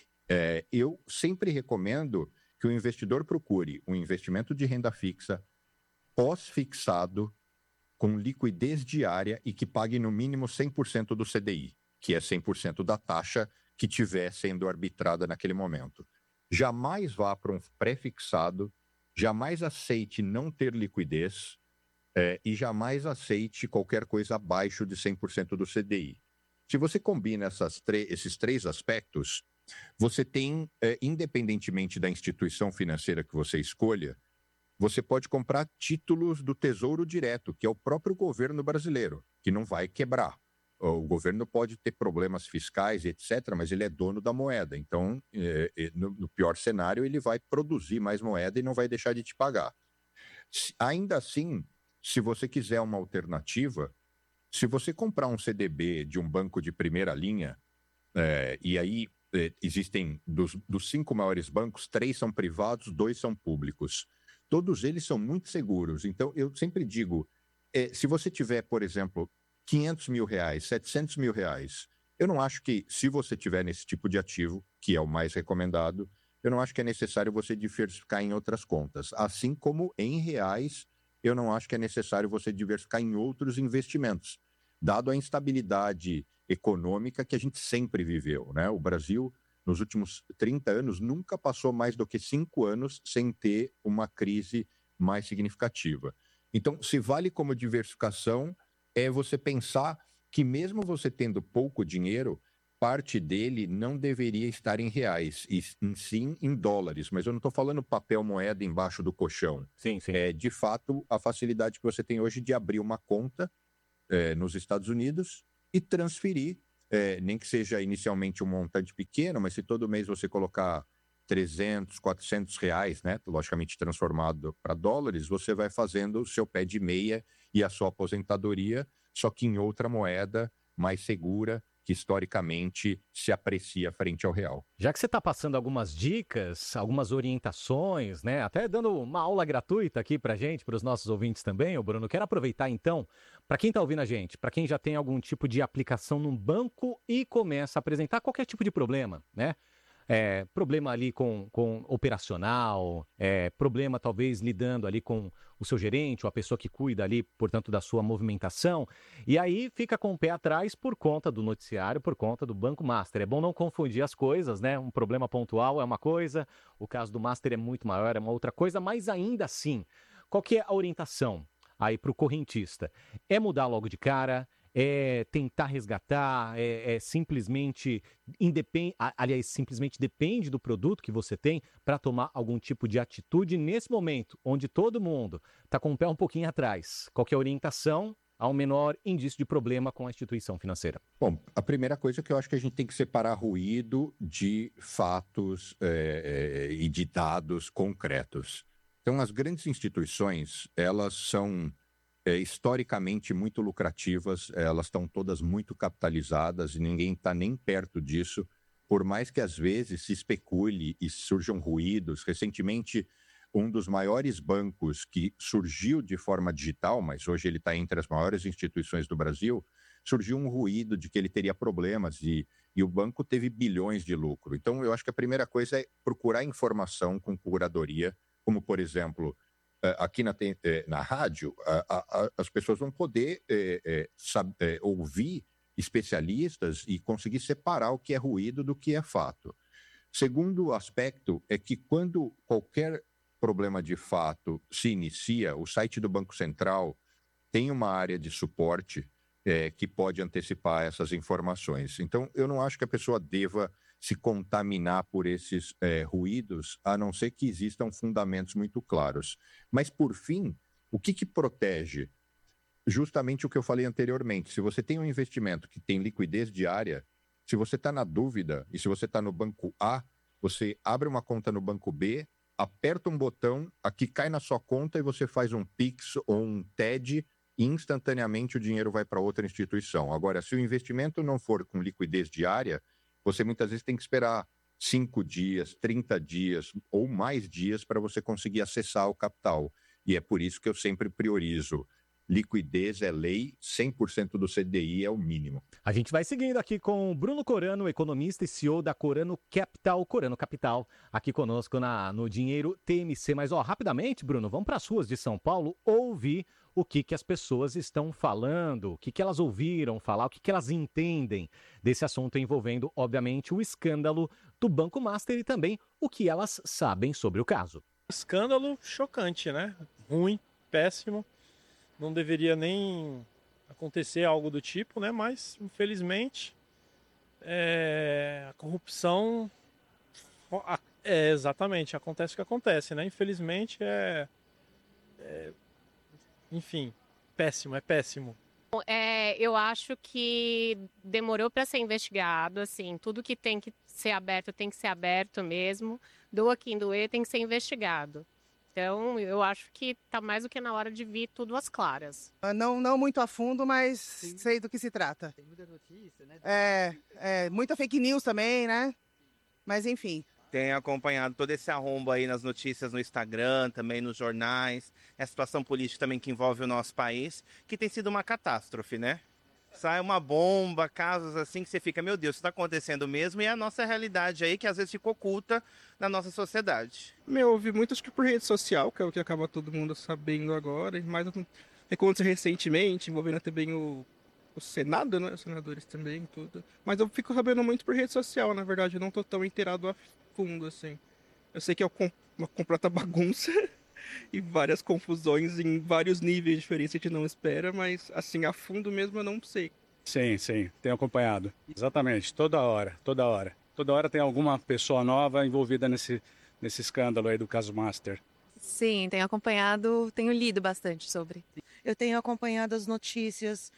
é, eu sempre recomendo que o investidor procure um investimento de renda fixa pós-fixado, com liquidez diária e que pague no mínimo cem por cento do C D I, que é cem por cento da taxa que estiver sendo arbitrada naquele momento. Jamais vá para um pré-fixado, jamais aceite não ter liquidez é, e jamais aceite qualquer coisa abaixo de cem por cento do C D I. Se você combina essas esses três aspectos, você tem, é, independentemente da instituição financeira que você escolha, você pode comprar títulos do Tesouro Direto, que é o próprio governo brasileiro, que não vai quebrar. O governo pode ter problemas fiscais, etcétera, mas ele é dono da moeda. Então, é, é, no, no pior cenário, ele vai produzir mais moeda e não vai deixar de te pagar. Se, ainda assim, se você quiser uma alternativa, se você comprar um C D B de um banco de primeira linha, é, e aí é, existem, dos, dos cinco maiores bancos, três são privados, dois são públicos. Todos eles são muito seguros. Então, eu sempre digo, é, se você tiver, por exemplo, quinhentos mil reais, setecentos mil reais, eu não acho que, se você tiver nesse tipo de ativo, que é o mais recomendado, eu não acho que é necessário você diversificar em outras contas. Assim como em reais, eu não acho que é necessário você diversificar em outros investimentos, dado a instabilidade econômica que a gente sempre viveu, né? O Brasil, nos últimos trinta anos, nunca passou mais do que cinco anos sem ter uma crise mais significativa. Então, se vale como diversificação, é você pensar que mesmo você tendo pouco dinheiro, parte dele não deveria estar em reais, e sim em dólares. Mas eu não estou falando papel moeda embaixo do colchão. Sim, sim. É, de fato, a facilidade que você tem hoje de abrir uma conta é, nos Estados Unidos e transferir, é, nem que seja inicialmente um montante pequeno, mas se todo mês você colocar trezentos, quatrocentos reais, né, logicamente transformado para dólares, você vai fazendo o seu pé de meia e a sua aposentadoria, só que em outra moeda mais segura, que historicamente se aprecia frente ao real. Já que você está passando algumas dicas, algumas orientações, né? Até dando uma aula gratuita aqui para gente, para os nossos ouvintes também, ô Bruno, quero aproveitar então, para quem está ouvindo a gente, para quem já tem algum tipo de aplicação num banco e começa a apresentar qualquer tipo de problema, né? É, problema ali com, com operacional, é, problema talvez lidando ali com o seu gerente ou a pessoa que cuida ali, portanto, da sua movimentação. E aí fica com o pé atrás por conta do noticiário, por conta do Banco Master. É bom não confundir as coisas, né? Um problema pontual é uma coisa, o caso do Master é muito maior, é uma outra coisa, mas ainda assim, qual que é a orientação aí para o correntista? É mudar logo de cara? É tentar resgatar, é, é simplesmente independe, aliás, simplesmente depende do produto que você tem para tomar algum tipo de atitude nesse momento, onde todo mundo está com o pé um pouquinho atrás. Qual que é a orientação ao menor indício de problema com a instituição financeira? Bom, a primeira coisa é que eu acho que a gente tem que separar ruído de fatos é, é, e de dados concretos. Então, as grandes instituições, elas são É, historicamente muito lucrativas, elas estão todas muito capitalizadas e ninguém está nem perto disso, por mais que às vezes se especule e surjam ruídos. Recentemente, um dos maiores bancos que surgiu de forma digital, mas hoje ele está entre as maiores instituições do Brasil, surgiu um ruído de que ele teria problemas e, e o banco teve bilhões de lucro. Então, eu acho que a primeira coisa é procurar informação com curadoria, como, por exemplo, aqui na, na rádio, a, a, as pessoas vão poder é, é, sabe, é, ouvir especialistas e conseguir separar o que é ruído do que é fato. Segundo aspecto é que quando qualquer problema de fato se inicia, o site do Banco Central tem uma área de suporte é, que pode antecipar essas informações. Então, eu não acho que a pessoa deva se contaminar por esses é, ruídos, a não ser que existam fundamentos muito claros. Mas, por fim, o que, que protege? Justamente o que eu falei anteriormente. Se você tem um investimento que tem liquidez diária, se você está na dúvida e se você está no banco A, você abre uma conta no banco B, aperta um botão, aqui cai na sua conta e você faz um Pix ou um T E D e instantaneamente o dinheiro vai para outra instituição. Agora, se o investimento não for com liquidez diária, você muitas vezes tem que esperar cinco dias, trinta dias ou mais dias para você conseguir acessar o capital. E é por isso que eu sempre priorizo. Liquidez é lei, cem por cento do C D I é o mínimo. A gente vai seguindo aqui com o Bruno Corano, economista e C E O da Corano Capital, Corano Capital, aqui conosco na, no Dinheiro T M C. Mas, ó, rapidamente, Bruno, vamos para as ruas de São Paulo ouvir o que, que as pessoas estão falando, o que, que elas ouviram falar, o que, que elas entendem desse assunto envolvendo, obviamente, o escândalo do Banco Master e também o que elas sabem sobre o caso. Escândalo chocante, né? Ruim, péssimo. Não deveria nem acontecer algo do tipo, né? Mas, infelizmente, é... a corrupção... É, exatamente, acontece o que acontece, né? Infelizmente, é... é... Enfim, péssimo, é péssimo. É, eu acho que demorou para ser investigado, assim, tudo que tem que ser aberto tem que ser aberto mesmo, doa quem doer tem que ser investigado. Então, eu acho que está mais do que na hora de vir tudo às claras. Não, não muito a fundo, mas Sim. sei do que se trata. Tem muita notícia, né? É, é, muita fake news também, né? Mas enfim. Tenho acompanhado todo esse arrombo aí nas notícias no Instagram, também nos jornais, a situação política também que envolve o nosso país, que tem sido uma catástrofe, né? Sai uma bomba, casos assim que você fica, meu Deus, isso está acontecendo mesmo, e é a nossa realidade aí que às vezes fica oculta na nossa sociedade. Meu, eu ouvi muito acho que por rede social, que é o que acaba todo mundo sabendo agora, mas aconteceu recentemente, envolvendo também o, o Senado, né? Os senadores também, tudo. Mas eu fico sabendo muito por rede social, na verdade, eu não tô tão inteirado a fundo, assim. Eu sei que é uma completa bagunça e várias confusões em vários níveis diferentes que a gente não espera, mas assim, a fundo mesmo eu não sei. Sim, sim, tenho acompanhado. Exatamente, toda hora, toda hora. Toda hora tem alguma pessoa nova envolvida nesse, nesse escândalo aí do caso Master. Sim, tenho acompanhado, tenho lido bastante sobre. Eu tenho acompanhado as notícias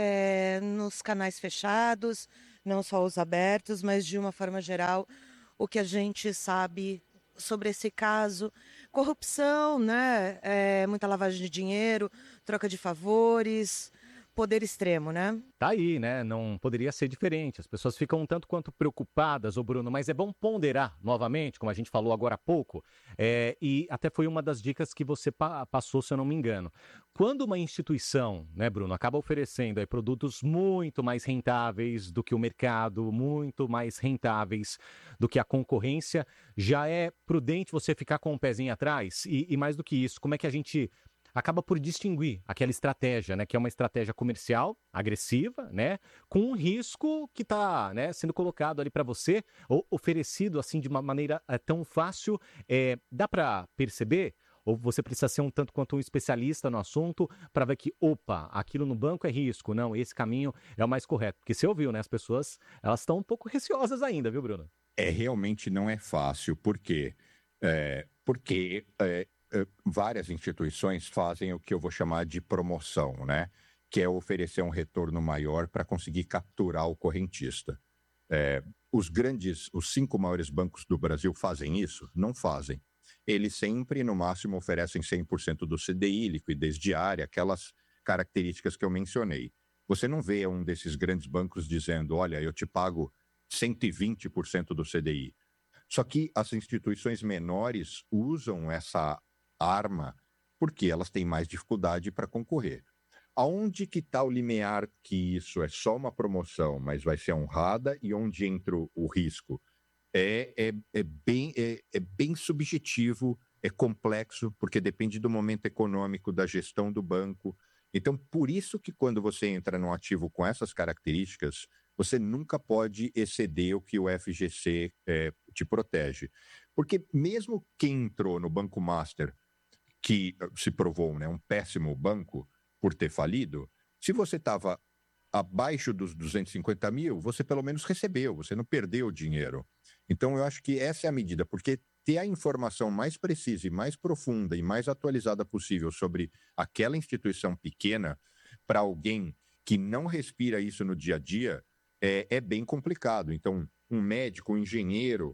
é, nos canais fechados, não só os abertos, mas de uma forma geral, o que a gente sabe sobre esse caso. Corrupção, né? É, muita lavagem de dinheiro, troca de favores, poder extremo, né? Tá aí, né? Não poderia ser diferente. As pessoas ficam um tanto quanto preocupadas, ô Bruno, mas é bom ponderar novamente, como a gente falou agora há pouco, é, e até foi uma das dicas que você pa- passou, se eu não me engano. Quando uma instituição, né, Bruno, acaba oferecendo aí produtos muito mais rentáveis do que o mercado, muito mais rentáveis do que a concorrência, já é prudente você ficar com o pezinho atrás? E, e mais do que isso, como é que a gente acaba por distinguir aquela estratégia, né, que é uma estratégia comercial, agressiva, né, com um risco que está, né, sendo colocado ali para você, ou oferecido assim de uma maneira é, tão fácil, é, dá para perceber? Ou você precisa ser um tanto quanto um especialista no assunto para ver que, opa, aquilo no banco é risco, não, esse caminho é o mais correto. Porque você ouviu, né, as pessoas, elas estão um pouco receosas ainda, viu, Bruno? É, realmente não é fácil, por quê? É, porque é, é, várias instituições fazem o que eu vou chamar de promoção, né? Que é oferecer um retorno maior para conseguir capturar o correntista. É, os grandes, os cinco maiores bancos do Brasil fazem isso? Não fazem. Eles sempre, no máximo, oferecem cem por cento do C D I, liquidez diária, aquelas características que eu mencionei. Você não vê um desses grandes bancos dizendo, olha, eu te pago cento e vinte por cento do C D I. Só que as instituições menores usam essa arma porque elas têm mais dificuldade para concorrer. Aonde que está o limiar que isso é só uma promoção, mas vai ser honrada, e onde entra o risco? É, é, é, bem, é, é bem subjetivo, é complexo, porque depende do momento econômico, da gestão do banco. Então, por isso que quando você entra num ativo com essas características, você nunca pode exceder o que o F G C é, te protege. Porque mesmo quem entrou no Banco Master, que se provou, né, um péssimo banco por ter falido, se você estava abaixo dos duzentos e cinquenta mil, você pelo menos recebeu, você não perdeu o dinheiro. Então, eu acho que essa é a medida, porque ter a informação mais precisa e mais profunda e mais atualizada possível sobre aquela instituição pequena, para alguém que não respira isso no dia a dia, é, é bem complicado. Então, um médico, um engenheiro,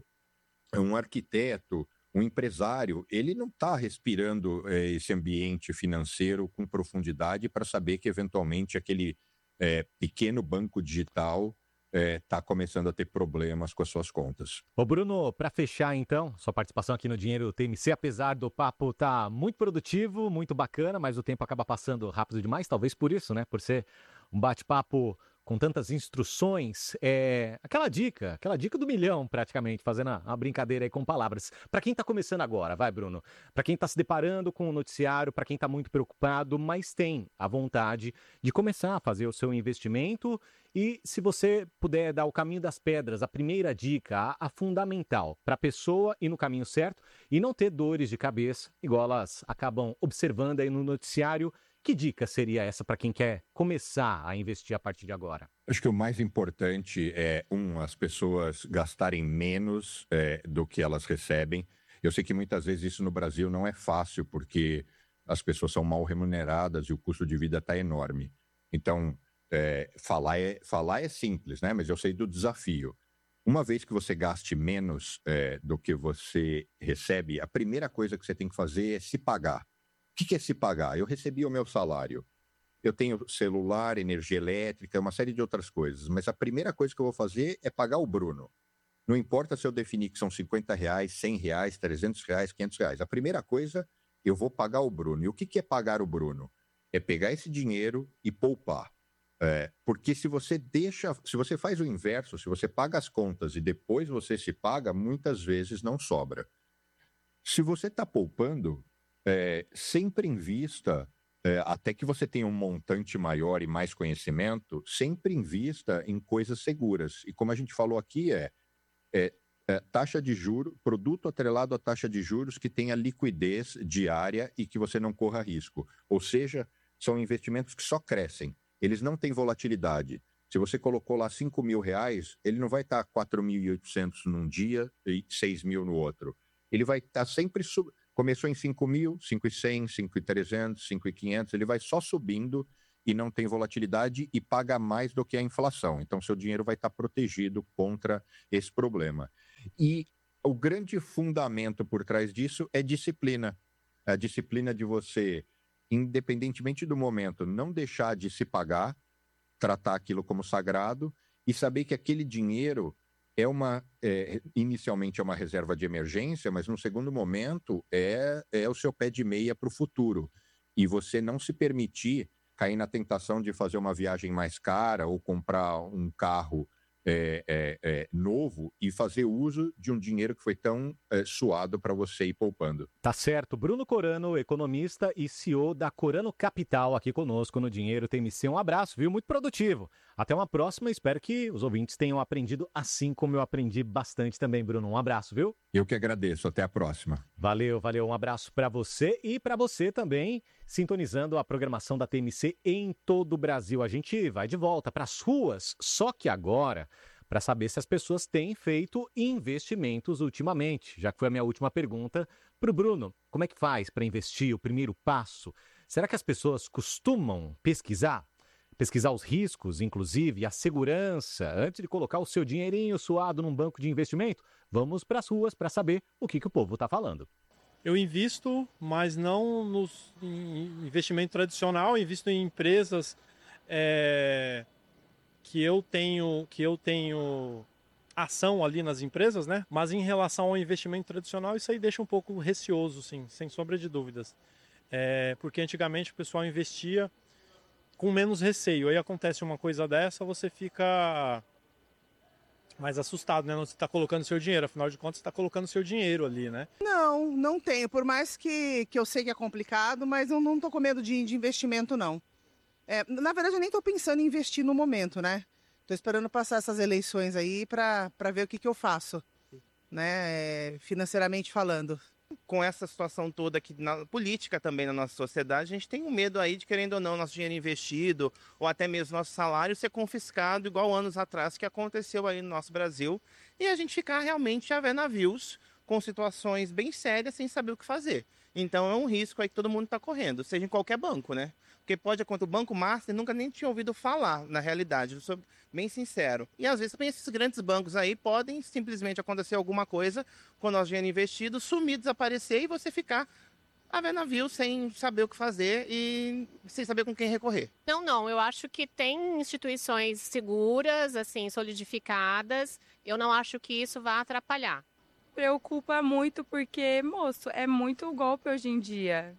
um arquiteto, um empresário, ele não está respirando é, esse ambiente financeiro com profundidade para saber que, eventualmente, aquele é, pequeno banco digital está é, começando a ter problemas com as suas contas. Ô Bruno, para fechar então, sua participação aqui no Dinheiro T M C, apesar do papo estar muito produtivo, muito bacana, mas o tempo acaba passando rápido demais, talvez por isso, né? Por ser um bate-papo com tantas instruções, é aquela dica, aquela dica do milhão praticamente, fazendo uma brincadeira aí com palavras. Para quem está começando agora, vai Bruno, para quem está se deparando com o noticiário, para quem está muito preocupado, mas tem a vontade de começar a fazer o seu investimento, e se você puder dar o caminho das pedras, a primeira dica, a, a fundamental, para a pessoa ir no caminho certo e não ter dores de cabeça, igual elas acabam observando aí no noticiário. Que dica seria essa para quem quer começar a investir a partir de agora? Acho que o mais importante é, um, as pessoas gastarem menos é, do que elas recebem. Eu sei que muitas vezes isso no Brasil não é fácil, porque as pessoas são mal remuneradas e o custo de vida está enorme. Então, é, falar, é, falar é simples, né? Mas eu sei do desafio. Uma vez que você gaste menos é, do que você recebe, a primeira coisa que você tem que fazer é se pagar. O que é se pagar? Eu recebi o meu salário. Eu tenho celular, energia elétrica, uma série de outras coisas. Mas a primeira coisa que eu vou fazer é pagar o Bruno. Não importa se eu definir que são cinquenta reais, cem reais, trezentos reais, quinhentos reais. A primeira coisa, eu vou pagar o Bruno. E o que é pagar o Bruno? É pegar esse dinheiro e poupar. É, porque se você deixa, se você faz o inverso, se você paga as contas e depois você se paga, muitas vezes não sobra. Se você está poupando, É, sempre invista, é, até que você tenha um montante maior e mais conhecimento, sempre invista em coisas seguras. E como a gente falou aqui, é, é, é taxa de juros, produto atrelado à taxa de juros que tenha liquidez diária e que você não corra risco. Ou seja, são investimentos que só crescem, eles não têm volatilidade. Se você colocou lá cinco mil reais, ele não vai estar quatro mil e oitocentos num dia e seis mil no outro. Ele vai estar sempre... Sub... Começou em cinco mil, cinco mil e cem, cinco mil e trezentos, cinco mil e quinhentos, ele vai só subindo e não tem volatilidade e paga mais do que a inflação. Então, seu dinheiro vai estar protegido contra esse problema. E o grande fundamento por trás disso é disciplina. A disciplina de você, independentemente do momento, não deixar de se pagar, tratar aquilo como sagrado e saber que aquele dinheiro é uma, é, inicialmente é uma reserva de emergência, mas no segundo momento é, é o seu pé de meia para o futuro. E você não se permitir cair na tentação de fazer uma viagem mais cara ou comprar um carro é, é, é, novo e fazer uso de um dinheiro que foi tão é, suado para você ir poupando. Tá certo. Bruno Corano, economista e C E O da Corano Capital, aqui conosco no Dinheiro T M C. Um abraço, viu? Muito produtivo. Até uma próxima. Espero que os ouvintes tenham aprendido assim como eu aprendi bastante também, Bruno. Um abraço, viu? Eu que agradeço. Até a próxima. Valeu, valeu. Um abraço para você e para você também, sintonizando a programação da T M C em todo o Brasil. A gente vai de volta para as ruas, só que agora, para saber se as pessoas têm feito investimentos ultimamente, já que foi a minha última pergunta para o Bruno. Como é que faz para investir, o primeiro passo? Será que as pessoas costumam pesquisar? Pesquisar os riscos, inclusive, e a segurança, antes de colocar o seu dinheirinho suado num banco de investimento? Vamos para as ruas para saber o que, que o povo está falando. Eu invisto, mas não no investimento tradicional, invisto em empresas é, que eu tenho, que eu tenho ação ali nas empresas, né? Mas em relação ao investimento tradicional, isso aí deixa um pouco receoso, sim, sem sombra de dúvidas. É, porque antigamente o pessoal investia com menos receio. Aí acontece uma coisa dessa, você fica mais assustado, né? Você está colocando seu dinheiro, afinal de contas, você está colocando seu dinheiro ali, né? Não, não tenho. Por mais que, que eu sei que é complicado, mas eu não tô com medo de, de investimento, não. É, na verdade, eu nem tô pensando em investir no momento, né? Tô esperando passar essas eleições aí para ver o que, que eu faço, né? É, financeiramente falando. Com essa situação toda aqui na política também na nossa sociedade, a gente tem um medo aí de, querendo ou não, nosso dinheiro investido ou até mesmo nosso salário ser confiscado, igual anos atrás que aconteceu aí no nosso Brasil, e a gente ficar realmente a ver navios com situações bem sérias sem saber o que fazer. Então é um risco aí que todo mundo está correndo, seja em qualquer banco, né? Porque pode acontecer, o Banco Master nunca nem tinha ouvido falar, na realidade, eu sou bem sincero. E às vezes também esses grandes bancos aí podem simplesmente acontecer alguma coisa com o nosso dinheiro investido, sumir, desaparecer e você ficar a ver navio sem saber o que fazer e sem saber com quem recorrer. Não, não, eu acho que tem instituições seguras, assim, solidificadas, eu não acho que isso vá atrapalhar. Preocupa muito porque, moço, é muito golpe hoje em dia.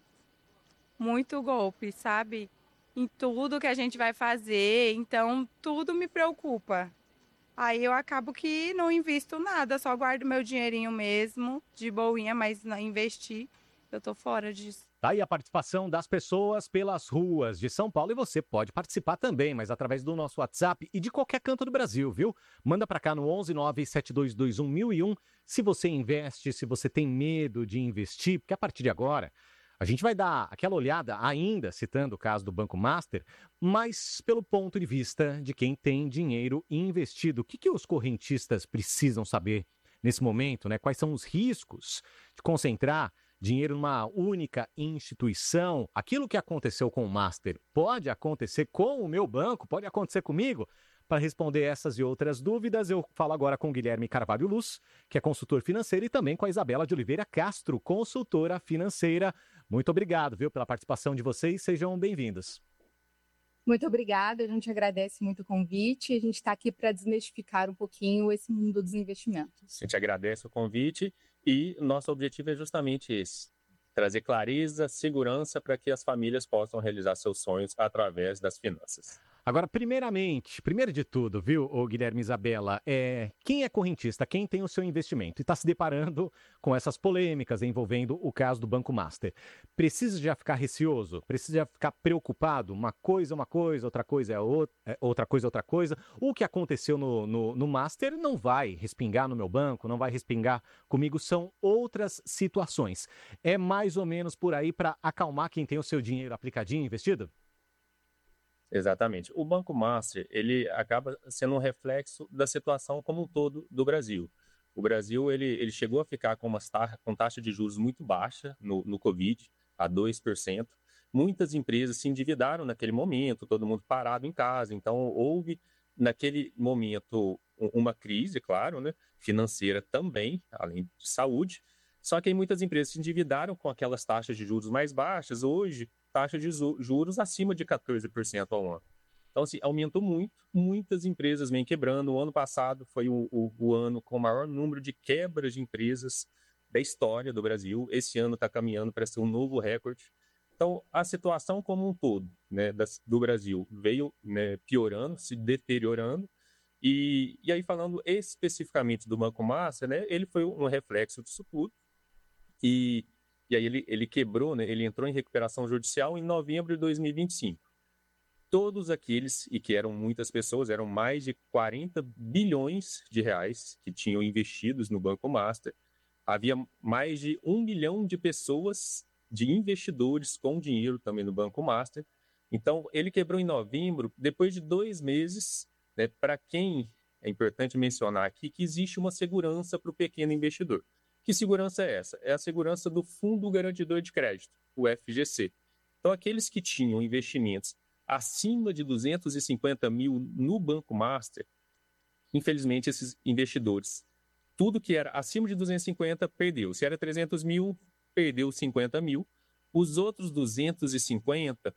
Muito golpe, sabe? Em tudo que a gente vai fazer, então tudo me preocupa. Aí eu acabo que não invisto nada, só guardo meu dinheirinho mesmo, de boinha, mas não investir, eu tô fora disso. Tá aí a participação das pessoas pelas ruas de São Paulo e você pode participar também, mas através do nosso WhatsApp e de qualquer canto do Brasil, viu? Manda pra cá no onze nove sete dois dois um mil e um se você investe, se você tem medo de investir, porque a partir de agora a gente vai dar aquela olhada, ainda citando o caso do Banco Master, mas pelo ponto de vista de quem tem dinheiro investido. O que, que os correntistas precisam saber nesse momento, né? Quais são os riscos de concentrar dinheiro numa única instituição? Aquilo que aconteceu com o Master pode acontecer com o meu banco? Pode acontecer comigo? Para responder essas e outras dúvidas, eu falo agora com o Guilherme Carvalho Luz, que é consultor financeiro, e também com a Isabela de Oliveira Castro, consultora financeira. Muito obrigado, viu, pela participação de vocês. Sejam bem-vindos. Muito obrigada, a gente agradece muito o convite. A gente está aqui para desmistificar um pouquinho esse mundo dos investimentos. A gente agradece o convite e nosso objetivo é justamente esse: trazer clareza, segurança para que as famílias possam realizar seus sonhos através das finanças. Agora, primeiramente, primeiro de tudo, viu, ô Guilherme e Isabela, é, quem é correntista, quem tem o seu investimento e está se deparando com essas polêmicas envolvendo o caso do Banco Master, precisa já ficar receoso? Precisa já ficar preocupado? Uma coisa é uma coisa, outra coisa é outra, é outra coisa é outra coisa. O que aconteceu no, no, no Master não vai respingar no meu banco, não vai respingar comigo, são outras situações. É mais ou menos por aí para acalmar quem tem o seu dinheiro aplicadinho, investido? Exatamente. O Banco Master, ele acaba sendo um reflexo da situação como um todo do Brasil. O Brasil, ele, ele chegou a ficar com uma taxa, com taxa de juros muito baixa no, no Covid, a dois por cento. Muitas empresas se endividaram naquele momento, todo mundo parado em casa. Então, houve, naquele momento, uma crise, claro, né, financeira também, além de saúde. Só que aí muitas empresas se endividaram com aquelas taxas de juros mais baixas. Hoje, taxa de juros acima de quatorze por cento ao ano. Então, assim, aumentou muito, muitas empresas vêm quebrando. O ano passado foi o, o, o ano com o maior número de quebras de empresas da história do Brasil. Esse ano está caminhando para ser um novo recorde. Então, a situação como um todo, né, das, do Brasil veio, né, piorando, se deteriorando. E, e aí, falando especificamente do Banco Master, né, ele foi um reflexo disso tudo. E, e aí ele, ele quebrou, né, ele entrou em recuperação judicial em novembro de dois mil e vinte e cinco. Todos aqueles, e que eram muitas pessoas, eram mais de quarenta bilhões de reais que tinham investidos no Banco Master. Havia mais de um milhão de pessoas, de investidores com dinheiro também no Banco Master. Então, ele quebrou em novembro, depois de dois meses, né, para quem, é importante mencionar aqui, que existe uma segurança para o pequeno investidor. Que segurança é essa? É a segurança do Fundo Garantidor de Crédito, o F G C. Então, aqueles que tinham investimentos acima de duzentos e cinquenta mil no Banco Master, infelizmente, esses investidores, tudo que era acima de duzentos e cinquenta, perdeu. Se era trezentos mil, perdeu cinquenta mil. Os outros duzentos e cinquenta,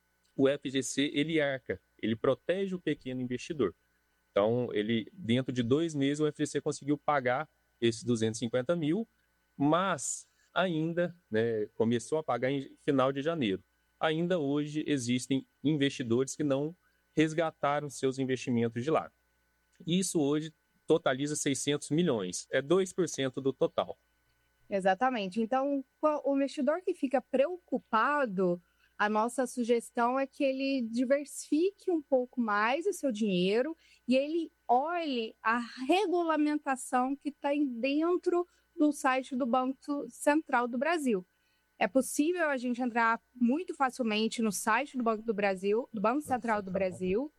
o F G C, ele arca, ele protege o pequeno investidor. Então, ele, dentro de dois meses, o F G C conseguiu pagar esses duzentos e cinquenta mil, mas ainda, né, começou a pagar em final de janeiro. Ainda hoje existem investidores que não resgataram seus investimentos de lá. Isso hoje totaliza seiscentos milhões, é dois por cento do total. Exatamente. Então, o investidor que fica preocupado, a nossa sugestão é que ele diversifique um pouco mais o seu dinheiro e ele olhe a regulamentação que está dentro do site do Banco Central do Brasil. É possível a gente entrar muito facilmente no site do Banco do Brasil, do Banco Central do Brasil,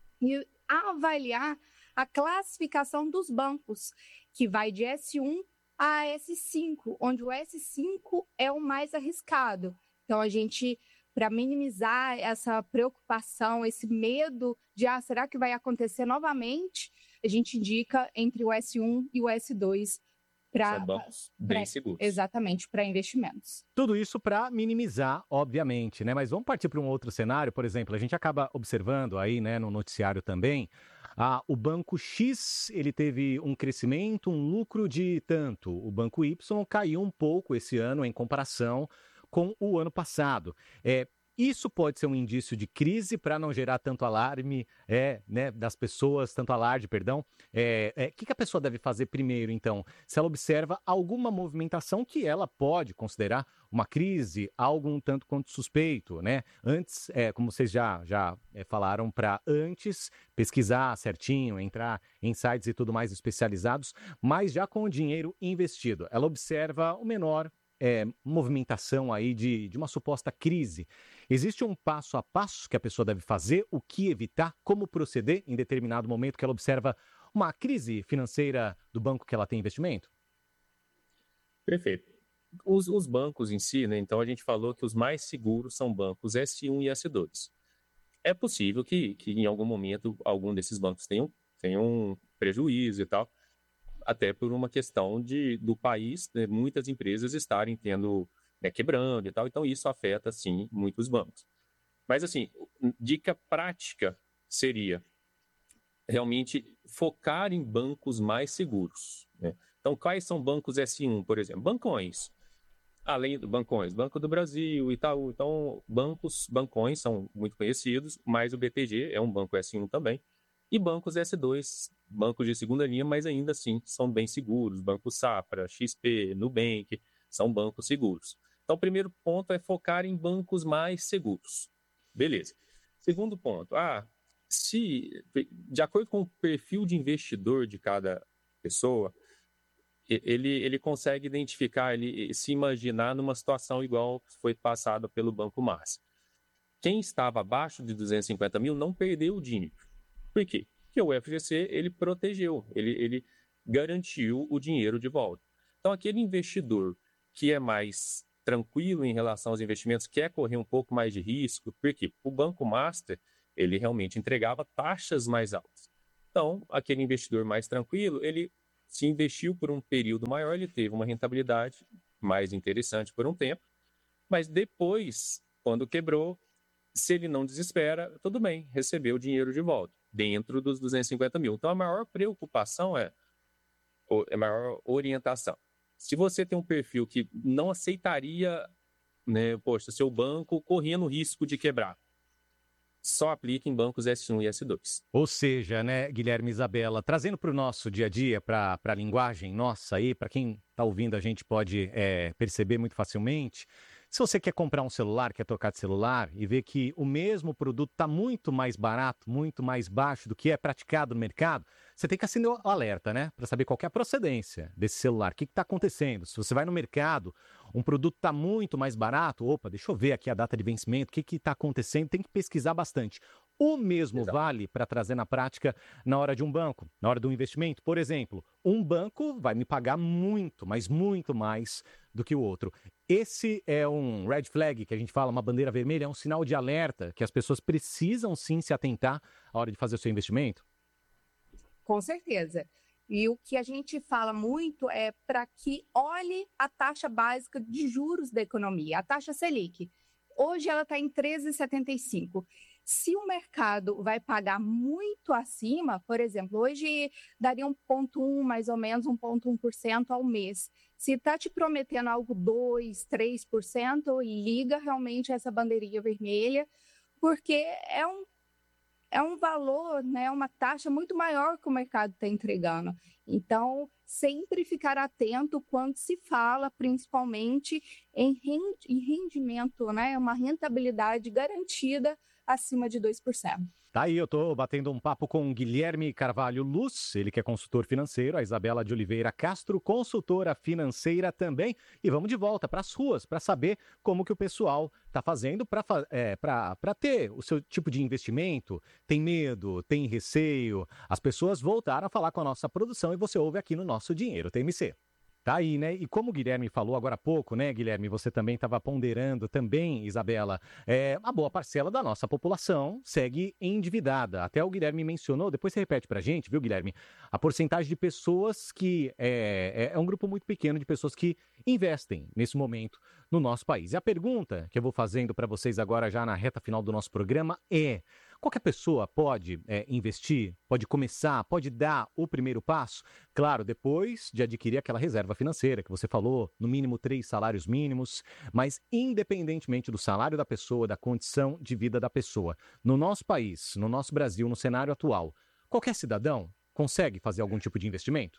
e avaliar a classificação dos bancos, que vai de S um a S cinco, onde o S cinco é o mais arriscado. Então, a gente, para minimizar essa preocupação, esse medo de, ah, será que vai acontecer novamente? A gente indica entre o S um e o S dois para bancos bem seguros. Exatamente, para investimentos. Tudo isso para minimizar, obviamente, né? Mas vamos partir para um outro cenário, por exemplo, a gente acaba observando aí, né, no noticiário também, ah, o Banco X, ele teve um crescimento, um lucro de tanto. O Banco Y caiu um pouco esse ano em comparação com o ano passado. É, Isso pode ser um indício de crise para não gerar tanto alarme, é, né, das pessoas, tanto alarde, perdão. O é, é, que, que a pessoa deve fazer primeiro, então? Se ela observa alguma movimentação que ela pode considerar uma crise, algo um tanto quanto suspeito, né? Antes, é, como vocês já, já é, falaram, para antes pesquisar certinho, entrar em sites e tudo mais especializados, mas já com o dinheiro investido. Ela observa o menor É, movimentação aí de, de uma suposta crise. Existe um passo a passo que a pessoa deve fazer, o que evitar, como proceder em determinado momento que ela observa uma crise financeira do banco que ela tem investimento? Perfeito. Os, os bancos em si, né, então a gente falou que os mais seguros são bancos S um e S dois. É possível que, que em algum momento algum desses bancos tenham, tenham prejuízo e tal, até por uma questão de, do país, né, muitas empresas estarem tendo, né, quebrando e tal, então isso afeta, sim, muitos bancos. Mas, assim, dica prática seria realmente focar em bancos mais seguros, né? Então, quais são bancos S um, por exemplo? Bancões. Além do Bancões, Banco do Brasil, Itaú, então, bancos, bancões são muito conhecidos, mas o B T G é um banco S um também. E bancos S dois, bancos de segunda linha, mas ainda assim são bem seguros. Banco Safra, X P, Nubank, são bancos seguros. Então, o primeiro ponto é focar em bancos mais seguros. Beleza. Segundo ponto, ah, se, de acordo com o perfil de investidor de cada pessoa, ele, ele consegue identificar, ele se imaginar numa situação igual que foi passada pelo Banco Master. quem estava abaixo de duzentos e cinquenta mil não perdeu o dinheiro. Por quê? Porque o F G C, ele protegeu, ele, ele garantiu o dinheiro de volta. Então, aquele investidor que é mais tranquilo em relação aos investimentos, quer correr um pouco mais de risco, porque o Banco Master, ele realmente entregava taxas mais altas. Então, aquele investidor mais tranquilo, ele se investiu por um período maior, ele teve uma rentabilidade mais interessante por um tempo, mas depois, quando quebrou, se ele não desespera, tudo bem, recebeu o dinheiro de volta, dentro dos duzentos e cinquenta mil. Então, a maior preocupação é, a maior orientação. Se você tem um perfil que não aceitaria, né, poxa, seu banco correndo risco de quebrar, só aplica em bancos S um e S dois. Ou seja, né, Guilherme e Isabela, trazendo para o nosso dia a dia, para a linguagem nossa aí, para quem está ouvindo a gente pode é, perceber muito facilmente. Se você quer comprar um celular, quer trocar de celular e ver que o mesmo produto está muito mais barato, muito mais baixo do que é praticado no mercado, você tem que acender o alerta, né? Para saber qual que é a procedência desse celular, o que está acontecendo. Se você vai no mercado, um produto está muito mais barato, opa, deixa eu ver aqui a data de vencimento, o que está acontecendo, tem que pesquisar bastante. O mesmo Exato. Vale para trazer na prática na hora de um banco, na hora do investimento. Por exemplo, um banco vai me pagar muito, mas muito mais do que o outro. Esse é um red flag, que a gente fala, uma bandeira vermelha, é um sinal de alerta que as pessoas precisam sim se atentar à hora de fazer o seu investimento? Com certeza. E o que a gente fala muito é para que olhe a taxa básica de juros da economia, a taxa Selic. Hoje ela está em treze vírgula setenta e cinco. Se o mercado vai pagar muito acima, por exemplo, hoje daria um vírgula um, mais ou menos um vírgula um por cento ao mês. Se está te prometendo algo dois, três por cento, liga realmente essa bandeirinha vermelha, porque é um, é um valor, né, uma taxa muito maior que o mercado está entregando. Então, sempre ficar atento quando se fala, principalmente em rendimento, né, uma rentabilidade garantida acima de dois por cento. Tá aí, eu tô batendo um papo com Guilherme Carvalho Luz, ele que é consultor financeiro, a Isabela de Oliveira Castro, consultora financeira também. E vamos de volta para as ruas para saber como que o pessoal tá fazendo para é, para ter o seu tipo de investimento. Tem medo, tem receio. As pessoas voltaram a falar com a nossa produção e você ouve aqui no nosso Dinheiro T M C. Tá aí, né? E como o Guilherme falou agora há pouco, né, Guilherme? Você também estava ponderando também, Isabela, é, a boa parcela da nossa população segue endividada. Até o Guilherme mencionou, depois você repete pra gente, viu, Guilherme? A porcentagem de pessoas que... É, é um grupo muito pequeno de pessoas que investem nesse momento no nosso país. E a pergunta que eu vou fazendo para vocês agora já na reta final do nosso programa é: qualquer pessoa pode é, investir, pode começar, pode dar o primeiro passo? Claro, depois de adquirir aquela reserva financeira que você falou, no mínimo três salários mínimos, mas independentemente do salário da pessoa, da condição de vida da pessoa, no nosso país, no nosso Brasil, no cenário atual, qualquer cidadão consegue fazer algum tipo de investimento?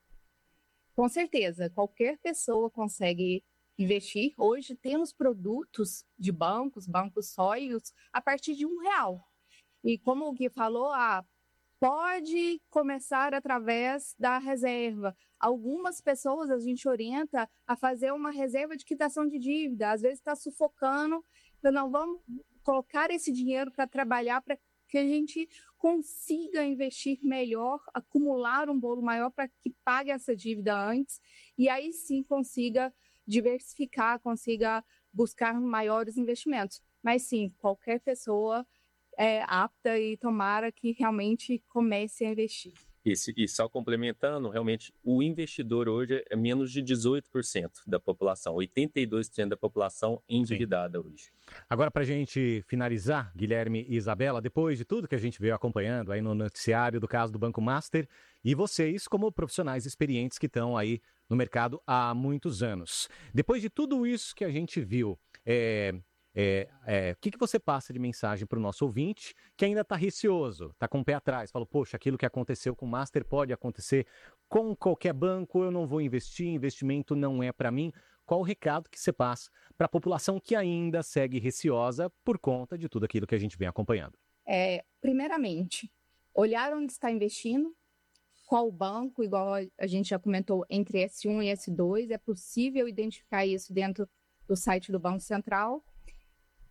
Com certeza, qualquer pessoa consegue investir. Hoje temos produtos de bancos, bancos sólidos, a partir de um real. E como o Gui falou, ah, pode começar através da reserva. Algumas pessoas a gente orienta a fazer uma reserva de quitação de dívida. Às vezes está sufocando, então não vamos colocar esse dinheiro para trabalhar para que a gente consiga investir melhor, acumular um bolo maior para que pague essa dívida antes e aí sim consiga diversificar, consiga buscar maiores investimentos. Mas sim, qualquer pessoa é apta e tomara que realmente comece a investir. E, se, e só complementando, realmente, o investidor hoje é menos de dezoito por cento da população, oitenta e dois por cento da população endividada Sim. hoje. Agora, para a gente finalizar, Guilherme e Isabela, depois de tudo que a gente veio acompanhando aí no noticiário do caso do Banco Master, e vocês como profissionais experientes que estão aí no mercado há muitos anos. Depois de tudo isso que a gente viu, é... É, é, o que, que você passa de mensagem para o nosso ouvinte que ainda está receoso, está com o pé atrás, fala, poxa, aquilo que aconteceu com o Master pode acontecer com qualquer banco, eu não vou investir, investimento não é para mim. Qual o recado que você passa para a população que ainda segue receosa por conta de tudo aquilo que a gente vem acompanhando? É, primeiramente, olhar onde está investindo, qual banco, igual a gente já comentou, entre S um e S dois, é possível identificar isso dentro do site do Banco Central.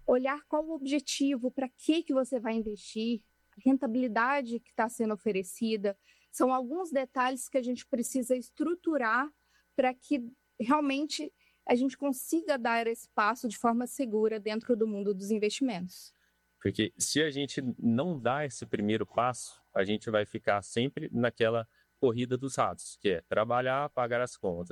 olhar qual o objetivo, para que, que você vai investir, a rentabilidade que está sendo oferecida. São alguns detalhes que a gente precisa estruturar para que realmente a gente consiga dar esse passo de forma segura dentro do mundo dos investimentos. Porque se a gente não dá esse primeiro passo, a gente vai ficar sempre naquela corrida dos ratos, que é trabalhar, pagar as contas.